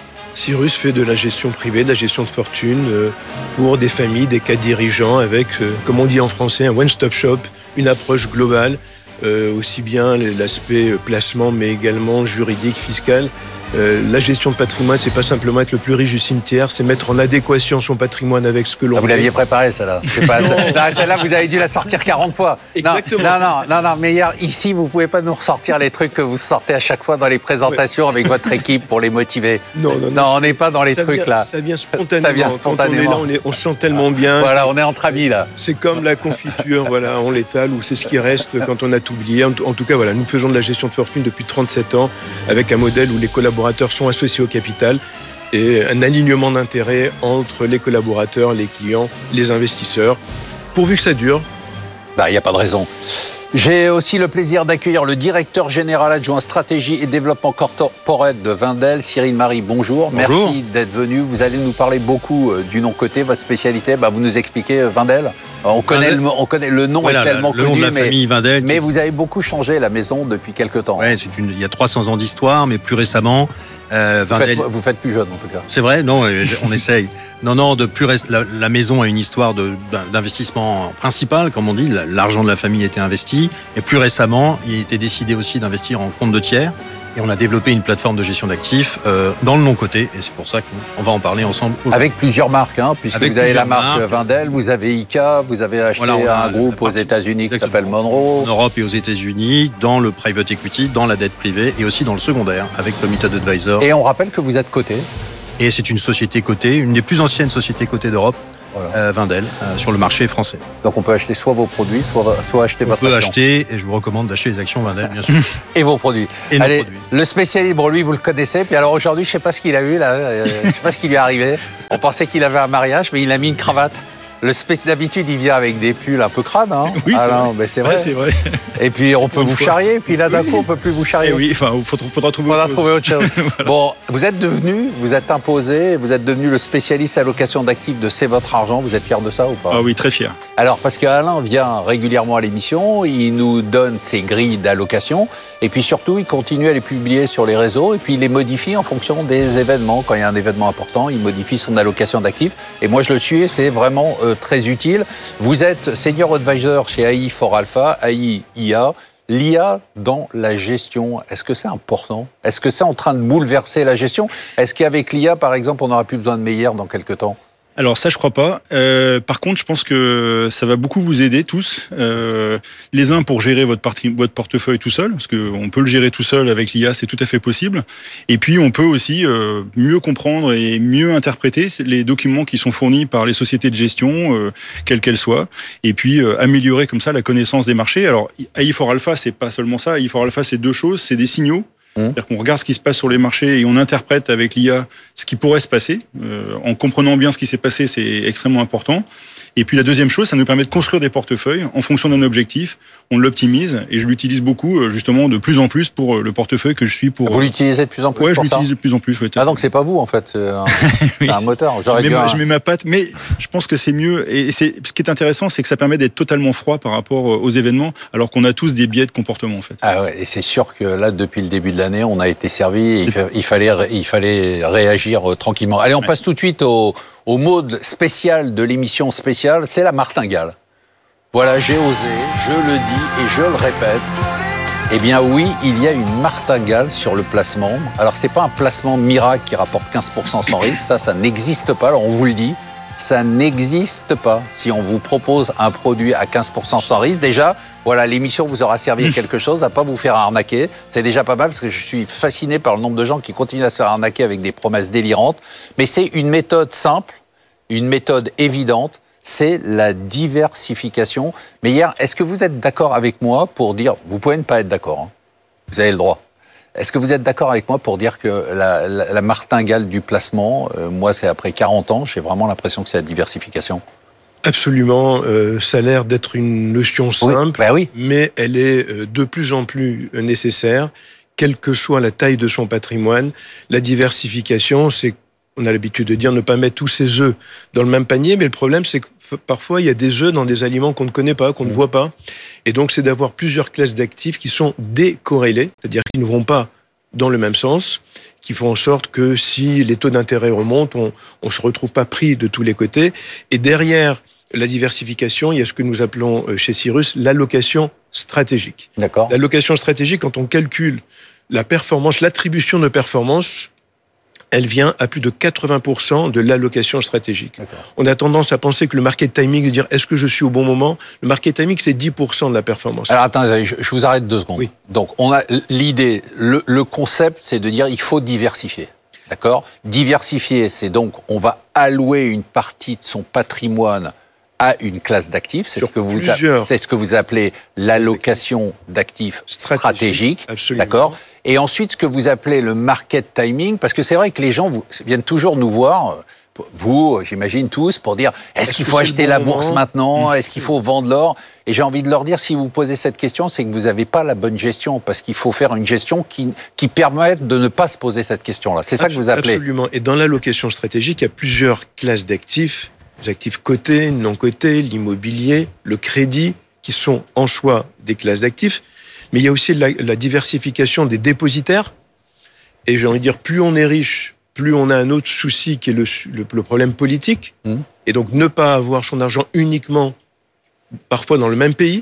Cyrus fait de la gestion privée, de la gestion de fortune pour des familles, des cas dirigeants avec, comme on dit en français, un one-stop shop, une approche globale, aussi bien l'aspect placement mais également juridique, fiscal. Euh, la gestion de patrimoine, c'est pas simplement être le plus riche du cimetière, c'est mettre en adéquation son patrimoine avec ce que l'on. Ah, vous l'aviez préparé, celle-là. C'est pas, non, celle-là, vous avez dû la sortir quarante fois. Exactement. Non, non, non, non, mais hier, ici, vous pouvez pas nous ressortir les trucs que vous sortez à chaque fois dans les présentations ouais. avec votre équipe pour les motiver. Non, non, non. Non, on n'est pas dans les trucs vient, là. Ça vient spontanément. Ça vient spontanément. Quand on est là, on, est, on se sent tellement bien. Voilà, on est entre amis là. C'est comme la confiture, voilà, on l'étale ou c'est ce qui reste quand on a tout oublié. En, en tout cas, voilà, nous faisons de la gestion de fortune depuis trente-sept ans avec un modèle où les collaborateurs sont associés au capital. et un alignement d'intérêts entre les collaborateurs, les clients, les investisseurs, pourvu que ça dure. Bah, il n'y a pas de raison. J'ai aussi le plaisir d'accueillir le directeur général adjoint stratégie et développement corporate de Wendel, Cyril Marie. Bonjour. Bonjour. Merci d'être venu. Vous allez nous parler beaucoup du non-coté, votre spécialité. Bah, vous nous expliquez Wendel. On connaît, le, on connaît le nom voilà, est tellement le connu, nom de la mais, famille Wendel. mais vous avez beaucoup changé la maison depuis quelques temps. Ouais, c'est une, il y a trois cents ans d'histoire, mais plus récemment. Euh, vous, Wendel... faites, vous faites plus jeune en tout cas. C'est vrai, non, on essaye. Non, non, de plus reste, la, la maison a une histoire de, d'investissement principal, comme on dit. L'argent de la famille a été investi, et plus récemment, il a été décidé aussi d'investir en compte de tiers. Et on a développé une plateforme de gestion d'actifs euh, dans le non-coté, et c'est pour ça qu'on va en parler ensemble aujourd'hui. Avec plusieurs marques, hein, puisque Avec vous avez la marque marques. Wendel, vous avez I C A, vous avez acheté voilà, un groupe aux États-Unis qui s'appelle Monroe. En Europe et aux États-Unis, dans le private equity, dans la dette privée et aussi dans le secondaire, avec Committed Advisor. Et on rappelle que vous êtes coté. Et c'est une société cotée, une des plus anciennes sociétés cotées d'Europe. Voilà. Euh, Wendel, euh, sur le marché français. Donc on peut acheter soit vos produits, soit, soit acheter on votre action. On peut action. acheter, et je vous recommande d'acheter les actions Wendel, bien sûr. Et vos produits. Et Allez, nos produits. Le spécialiste, bon, lui, vous le connaissez. Puis alors aujourd'hui, je ne sais pas ce qu'il a eu, là. Euh, je ne sais pas ce qui lui est arrivé. On pensait qu'il avait un mariage, mais il a mis une cravate. Le spécialiste, d'habitude, il vient avec des pulls un peu crades. Hein. Oui, ah c'est, non, vrai. Mais c'est vrai. Ouais, c'est vrai. Et puis, on peut Une vous fois. charrier. Puis là, d'un coup, on ne peut plus vous charrier. Et oui, enfin, il faudra, faudra trouver faudra autre trouver autre chose. voilà. Bon, vous êtes devenu, vous êtes imposé, vous êtes devenu le spécialiste allocation d'actifs de C'est votre argent. Vous êtes fier de ça ou pas? Ah oui, très fier. Alors, parce qu'Alain vient régulièrement à l'émission, il nous donne ses grilles d'allocation, et puis surtout, il continue à les publier sur les réseaux, et puis il les modifie en fonction des événements. Quand il y a un événement important, il modifie son allocation d'actifs. Et moi, je le suis, et c'est vraiment euh, très utile. Vous êtes Senior Advisor chez A I for Alpha, A I I A. L'I A dans la gestion, est-ce que c'est important? Est-ce que c'est en train de bouleverser la gestion? Est-ce qu'avec l'I A, par exemple, on n'aura plus besoin de Meyer dans quelques temps? Alors ça, je crois pas. Euh, par contre, je pense que ça va beaucoup vous aider tous. Euh, les uns pour gérer votre, parti, votre portefeuille tout seul, parce qu'on peut le gérer tout seul avec l'I A, c'est tout à fait possible. Et puis, on peut aussi euh, mieux comprendre et mieux interpréter les documents qui sont fournis par les sociétés de gestion, euh, quelles qu'elles soient, et puis euh, améliorer comme ça la connaissance des marchés. Alors, A I for Alpha, c'est pas seulement ça. A I for Alpha, c'est deux choses. C'est des signaux. C'est-à-dire qu'on regarde ce qui se passe sur les marchés et on interprète avec l'I A ce qui pourrait se passer. Euh, en comprenant bien ce qui s'est passé, c'est extrêmement important. Et puis la deuxième chose, ça nous permet de construire des portefeuilles en fonction d'un objectif. On l'optimise et je l'utilise beaucoup, justement, de plus en plus pour le portefeuille que je suis pour. Vous l'utilisez de plus en plus? Ouais, pour je l'utilise ça de plus en plus. Ouais, ah, donc c'est pas vous, en fait, c'est un, oui, c'est un moteur. J'aurais je, mets dû ma, un... je mets ma patte, mais je pense que c'est mieux. Et c'est, ce qui est intéressant, c'est que ça permet d'être totalement froid par rapport aux événements, alors qu'on a tous des biais de comportement, en fait. Ah ouais, et c'est sûr que là, depuis le début de l'année, on a été servi. Il, il, fallait, il fallait réagir euh, tranquillement. Allez, on ouais. passe tout de suite au, au mode spécial de l'émission spéciale, c'est la martingale. Voilà, j'ai osé, je le dis et je le répète. Eh bien oui, il y a une martingale sur le placement. Alors c'est pas un placement miracle qui rapporte quinze pour cent sans risque, ça, ça n'existe pas. Alors on vous le dit, ça n'existe pas. Si on vous propose un produit à quinze pour cent sans risque, déjà, voilà, l'émission vous aura servi à quelque chose, à pas vous faire arnaquer. C'est déjà pas mal parce que je suis fasciné par le nombre de gens qui continuent à se faire arnaquer avec des promesses délirantes. Mais c'est une méthode simple, une méthode évidente. C'est la diversification. Mais hier, est-ce que vous êtes d'accord avec moi pour dire, vous pouvez ne pas être d'accord, hein, vous avez le droit. Est-ce que vous êtes d'accord avec moi pour dire que la, la, la martingale du placement, euh, moi c'est après quarante ans, j'ai vraiment l'impression que c'est la diversification? Absolument, euh, ça a l'air d'être une notion simple, oui, bah oui. mais elle est de plus en plus nécessaire, quelle que soit la taille de son patrimoine. La diversification, c'est, on a l'habitude de dire, ne pas mettre tous ses œufs dans le même panier, mais le problème, c'est que parfois, il y a des œufs dans des aliments qu'on ne connaît pas, qu'on mmh. ne voit pas. Et donc, c'est d'avoir plusieurs classes d'actifs qui sont décorrélées, c'est-à-dire qui ne vont pas dans le même sens, qui font en sorte que si les taux d'intérêt remontent, on ne se retrouve pas pris de tous les côtés. Et derrière la diversification, il y a ce que nous appelons chez Cyrus l'allocation stratégique. D'accord. L'allocation stratégique, quand on calcule la performance, l'attribution de performance, elle vient à plus de quatre-vingts pour cent de l'allocation stratégique. D'accord. On a tendance à penser que le market timing, de dire est-ce que je suis au bon moment, le market timing, c'est dix pour cent de la performance. Alors attendez, je, je vous arrête deux secondes. Oui. Donc on a l'idée, le, le concept, c'est de dire il faut diversifier. D'accord ? Diversifier, c'est donc on va allouer une partie de son patrimoine à une classe d'actifs. C'est ce que vous, plusieurs... c'est ce que vous appelez l'allocation d'actifs stratégiques. Stratégique, d'accord. Et ensuite, ce que vous appelez le market timing, parce que c'est vrai que les gens vous, viennent toujours nous voir, vous, j'imagine tous, pour dire est-ce, est-ce qu'il faut acheter bon la bourse moment maintenant, est-ce qu'il faut vendre l'or? Et j'ai envie de leur dire, si vous posez cette question, c'est que vous n'avez pas la bonne gestion, parce qu'il faut faire une gestion qui, qui permette de ne pas se poser cette question-là. C'est ça que vous appelez. Absolument. Et dans l'allocation stratégique, il y a plusieurs classes d'actifs, les actifs cotés, non cotés, l'immobilier, le crédit, qui sont en soi des classes d'actifs. Mais il y a aussi la, la diversification des dépositaires. Et j'ai envie de dire, plus on est riche, plus on a un autre souci qui est le, le, le problème politique. Mmh. Et donc, ne pas avoir son argent uniquement, parfois dans le même pays,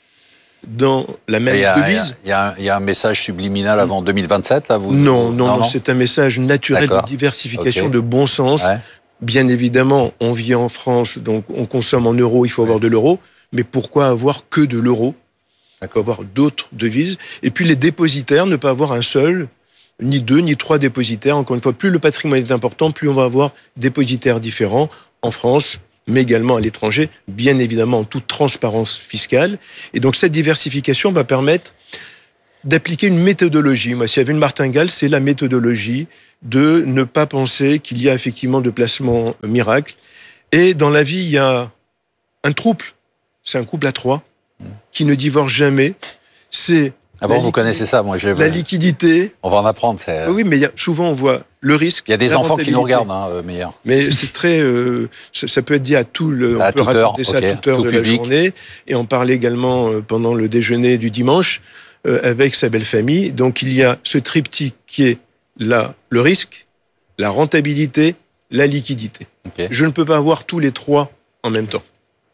dans la même y a, devise. Il y, y, y a un message subliminal avant deux mille vingt-sept, là vous, non, vous... non, non, non, c'est un message naturel D'accord. de diversification, okay. de bon sens. Ouais. Bien évidemment, on vit en France, donc on consomme en euros, il faut ouais. avoir de l'euro. Mais pourquoi avoir que de l'euro ? Il faut avoir d'autres devises. Et puis les dépositaires, ne pas avoir un seul, ni deux, ni trois dépositaires. Encore une fois, plus le patrimoine est important, plus on va avoir dépositaires différents en France, mais également à l'étranger, bien évidemment en toute transparence fiscale. Et donc cette diversification va permettre d'appliquer une méthodologie. Moi, s'il y avait une martingale, c'est la méthodologie de ne pas penser qu'il y a effectivement de placements miracles. Et dans la vie, il y a un couple, c'est un couple à trois, qui ne divorce jamais. C'est Ah bon, vous liqui- connaissez ça, moi. Je... La liquidité. On va en apprendre. C'est... Oui, mais y a, souvent on voit le risque. Il y a des enfants qui nous regardent, hein, euh, meilleur. Mais c'est très. Euh, ça, ça peut être dit à tout le. À on peut toute heure, raconter ça okay. à toute heure tout de public. la journée. Et on parlait également euh, pendant le déjeuner du dimanche euh, avec sa belle famille. Donc il y a ce triptyque qui est là, le risque, la rentabilité, la liquidité. Okay. Je ne peux pas avoir tous les trois en même temps.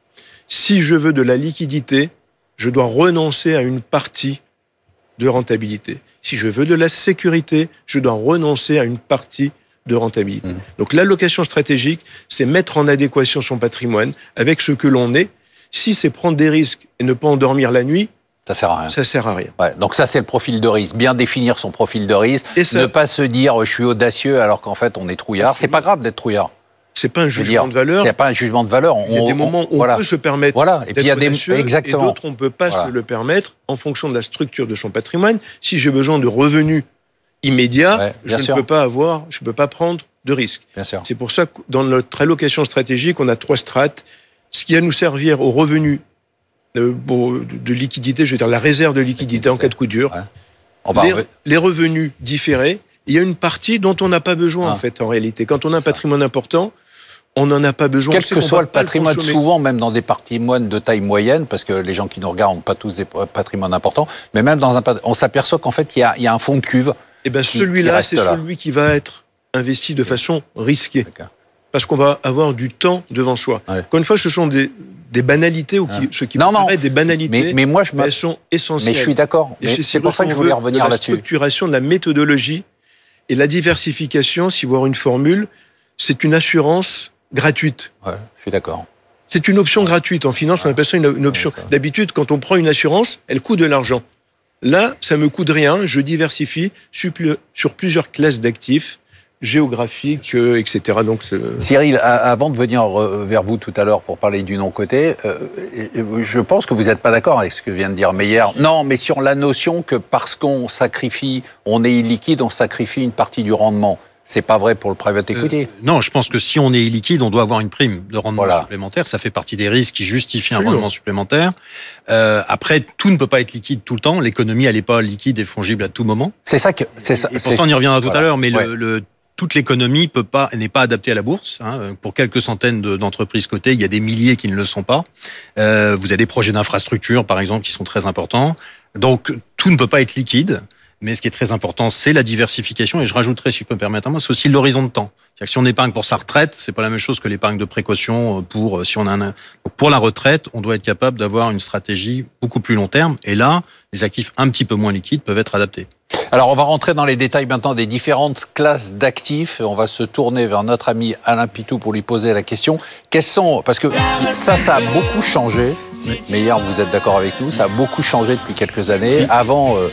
Si je veux de la liquidité, je dois renoncer à une partie de rentabilité. Si je veux de la sécurité, je dois renoncer à une partie de rentabilité. Mmh. Donc l'allocation stratégique, c'est mettre en adéquation son patrimoine avec ce que l'on est. Si c'est prendre des risques et ne pas endormir la nuit, ça sert à rien. Ça sert à rien. Ouais, donc ça, c'est le profil de risque. Bien définir son profil de risque. Et ça... Ne pas se dire je suis audacieux alors qu'en fait on est trouillard. C'est pas grave d'être trouillard. C'est pas un jugement dire, de valeur. C'est pas un jugement de valeur. On, il y a des moments où on voilà. peut se permettre voilà. Et d'être puis il y a des exactement. Et d'autres on peut pas voilà. se le permettre en fonction de la structure de son patrimoine. Si j'ai besoin de revenus immédiats, ouais, je sûr. ne peux pas avoir, je peux pas prendre de risques. Bien sûr. C'est pour ça que dans notre allocation stratégique, on a trois strates. Ce qui va nous servir aux revenus de, de liquidité, je veux dire la réserve de liquidité, liquidité. en cas de coup dur. Ouais. On va les, en... les revenus différés. Il y a une partie dont on n'a pas besoin ah. en fait en réalité. Quand on a un patrimoine important, on n'en a pas besoin. Quel que soit le patrimoine, le souvent même dans des patrimoines de taille moyenne, parce que les gens qui nous regardent n'ont pas tous des patrimoines importants, mais même dans un, on s'aperçoit qu'en fait il y a, il y a un fonds de cuve. Et ben qui, celui-là, qui c'est là. celui qui va être investi de façon risquée, D'accord. parce qu'on va avoir du temps devant soi. Ouais. Encore une fois, ce sont des des banalités ou qui, ouais. ce qui non, non. des banalités, mais, mais moi je elles sont essentielles. Mais je suis d'accord. Mais c'est, c'est pour ça que je voulais revenir la là-dessus. La structuration de la méthodologie et la diversification, si vous avez une formule, c'est une assurance gratuite. Ouais, je suis d'accord. C'est une option gratuite. En finance, on appelle ça une, une option. Ouais, D'habitude, quand on prend une assurance, elle coûte de l'argent. Là, ça me coûte rien. Je diversifie sur plusieurs classes d'actifs géographiques, et cetera. Donc, c'est... Cyril, avant de venir vers vous tout à l'heure pour parler du non-coté, euh, je pense que vous n'êtes pas d'accord avec ce que vient de dire Meyer. Non, mais sur la notion que parce qu'on sacrifie, on est illiquide, on sacrifie une partie du rendement. C'est pas vrai pour le private equity. Euh, non, je pense que si on est illiquide, on doit avoir une prime de rendement voilà. supplémentaire. Ça fait partie des risques qui justifient un rendement supplémentaire. Euh, après, tout ne peut pas être liquide tout le temps. L'économie, elle n'est pas liquide et fongible à tout moment. C'est ça que. C'est ça, et pour c'est... ça, on y reviendra tout voilà. à l'heure. Mais ouais. le, le toute l'économie peut pas, n'est pas adaptée à la bourse. Hein. Pour quelques centaines de, d'entreprises cotées, il y a des milliers qui ne le sont pas. Euh, vous avez des projets d'infrastructure, par exemple, qui sont très importants. Donc, tout ne peut pas être liquide. Mais ce qui est très important, c'est la diversification. Et je rajouterais, si je peux me permettre un mot, c'est aussi l'horizon de temps. C'est-à-dire que si on épargne pour sa retraite, c'est pas la même chose que l'épargne de précaution pour si on a un. Donc pour la retraite, on doit être capable d'avoir une stratégie beaucoup plus long terme. Et là, les actifs un petit peu moins liquides peuvent être adaptés. Alors, on va rentrer dans les détails maintenant des différentes classes d'actifs. On va se tourner vers notre ami Alain Pitou pour lui poser la question. Quels sont, parce que ça, ça a beaucoup changé. Mais hier, vous êtes d'accord avec nous, ça a beaucoup changé depuis quelques années. Avant, euh,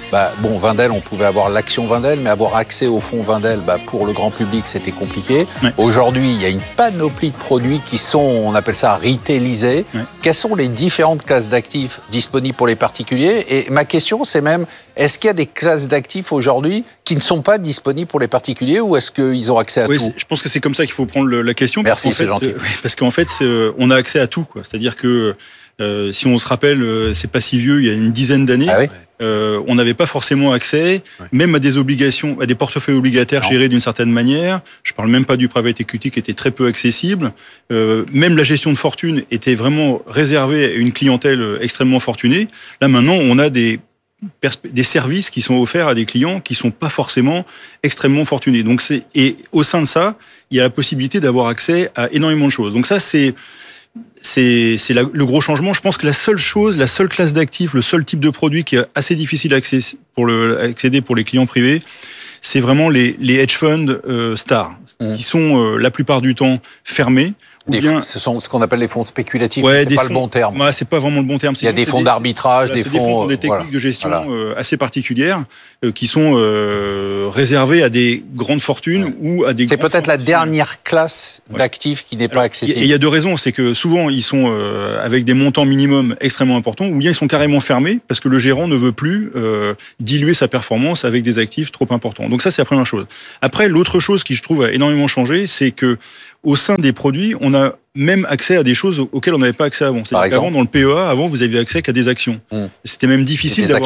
bah, bon, Wendel, on pouvait avoir l'action Wendel, mais avoir accès au fonds Wendel, bah, pour le grand public, c'était compliqué. Ouais. Aujourd'hui, il y a une panoplie de produits qui sont, on appelle ça, retailisés. Ouais. Quelles sont les différentes classes d'actifs disponibles pour les particuliers? Et ma question, c'est même, est-ce qu'il y a des classes d'actifs aujourd'hui qui ne sont pas disponibles pour les particuliers ou est-ce qu'ils ont accès à oui, tout? Je pense que c'est comme ça qu'il faut prendre le, la question. Merci, c'est fait, gentil. Euh, parce qu'en fait, c'est, euh, on a accès à tout, quoi. C'est-à-dire que Euh, si on se rappelle, euh, c'est pas si vieux, il y a une dizaine d'années, ah oui euh, on n'avait pas forcément accès, ouais. même à des obligations, à des portefeuilles obligataires non. gérés d'une certaine manière. Je parle même pas du private equity qui était très peu accessible. Euh, même la gestion de fortune était vraiment réservée à une clientèle extrêmement fortunée. Là maintenant, on a des des services qui sont offerts à des clients qui sont pas forcément extrêmement fortunés. Donc c'est et au sein de ça, il y a la possibilité d'avoir accès à énormément de choses. Donc ça c'est C'est, c'est la, le gros changement. Je pense que la seule chose, la seule classe d'actifs, le seul type de produit qui est assez difficile à accéder pour, le, accéder pour les clients privés, c'est vraiment les, les hedge funds euh, stars, mmh. qui sont euh, la plupart du temps fermés. Des bien... Ce sont ce qu'on appelle les fonds spéculatifs, ouais, c'est pas fonds... le bon terme. Ouais, c'est pas vraiment le bon terme. Il y a des fonds d'arbitrage, des, des, des fonds, fonds, des techniques voilà. de gestion voilà. euh, assez particulières euh, qui sont euh, réservées à des grandes fortunes ouais. ou à des. C'est peut-être la dernière classe ouais. d'actifs qui n'est pas accessible. Et il y a deux raisons, c'est que souvent ils sont euh, avec des montants minimums extrêmement importants, ou bien ils sont carrément fermés parce que le gérant ne veut plus euh, diluer sa performance avec des actifs trop importants. Donc ça c'est la première chose. Après l'autre chose qui je trouve a énormément changé, c'est que au sein des produits, on a même accès à des choses auxquelles on n'avait pas accès avant. C'est-à-dire qu'avant, dans le P E A, avant, vous aviez accès qu'à des actions. Mmh. C'était même difficile d'avoir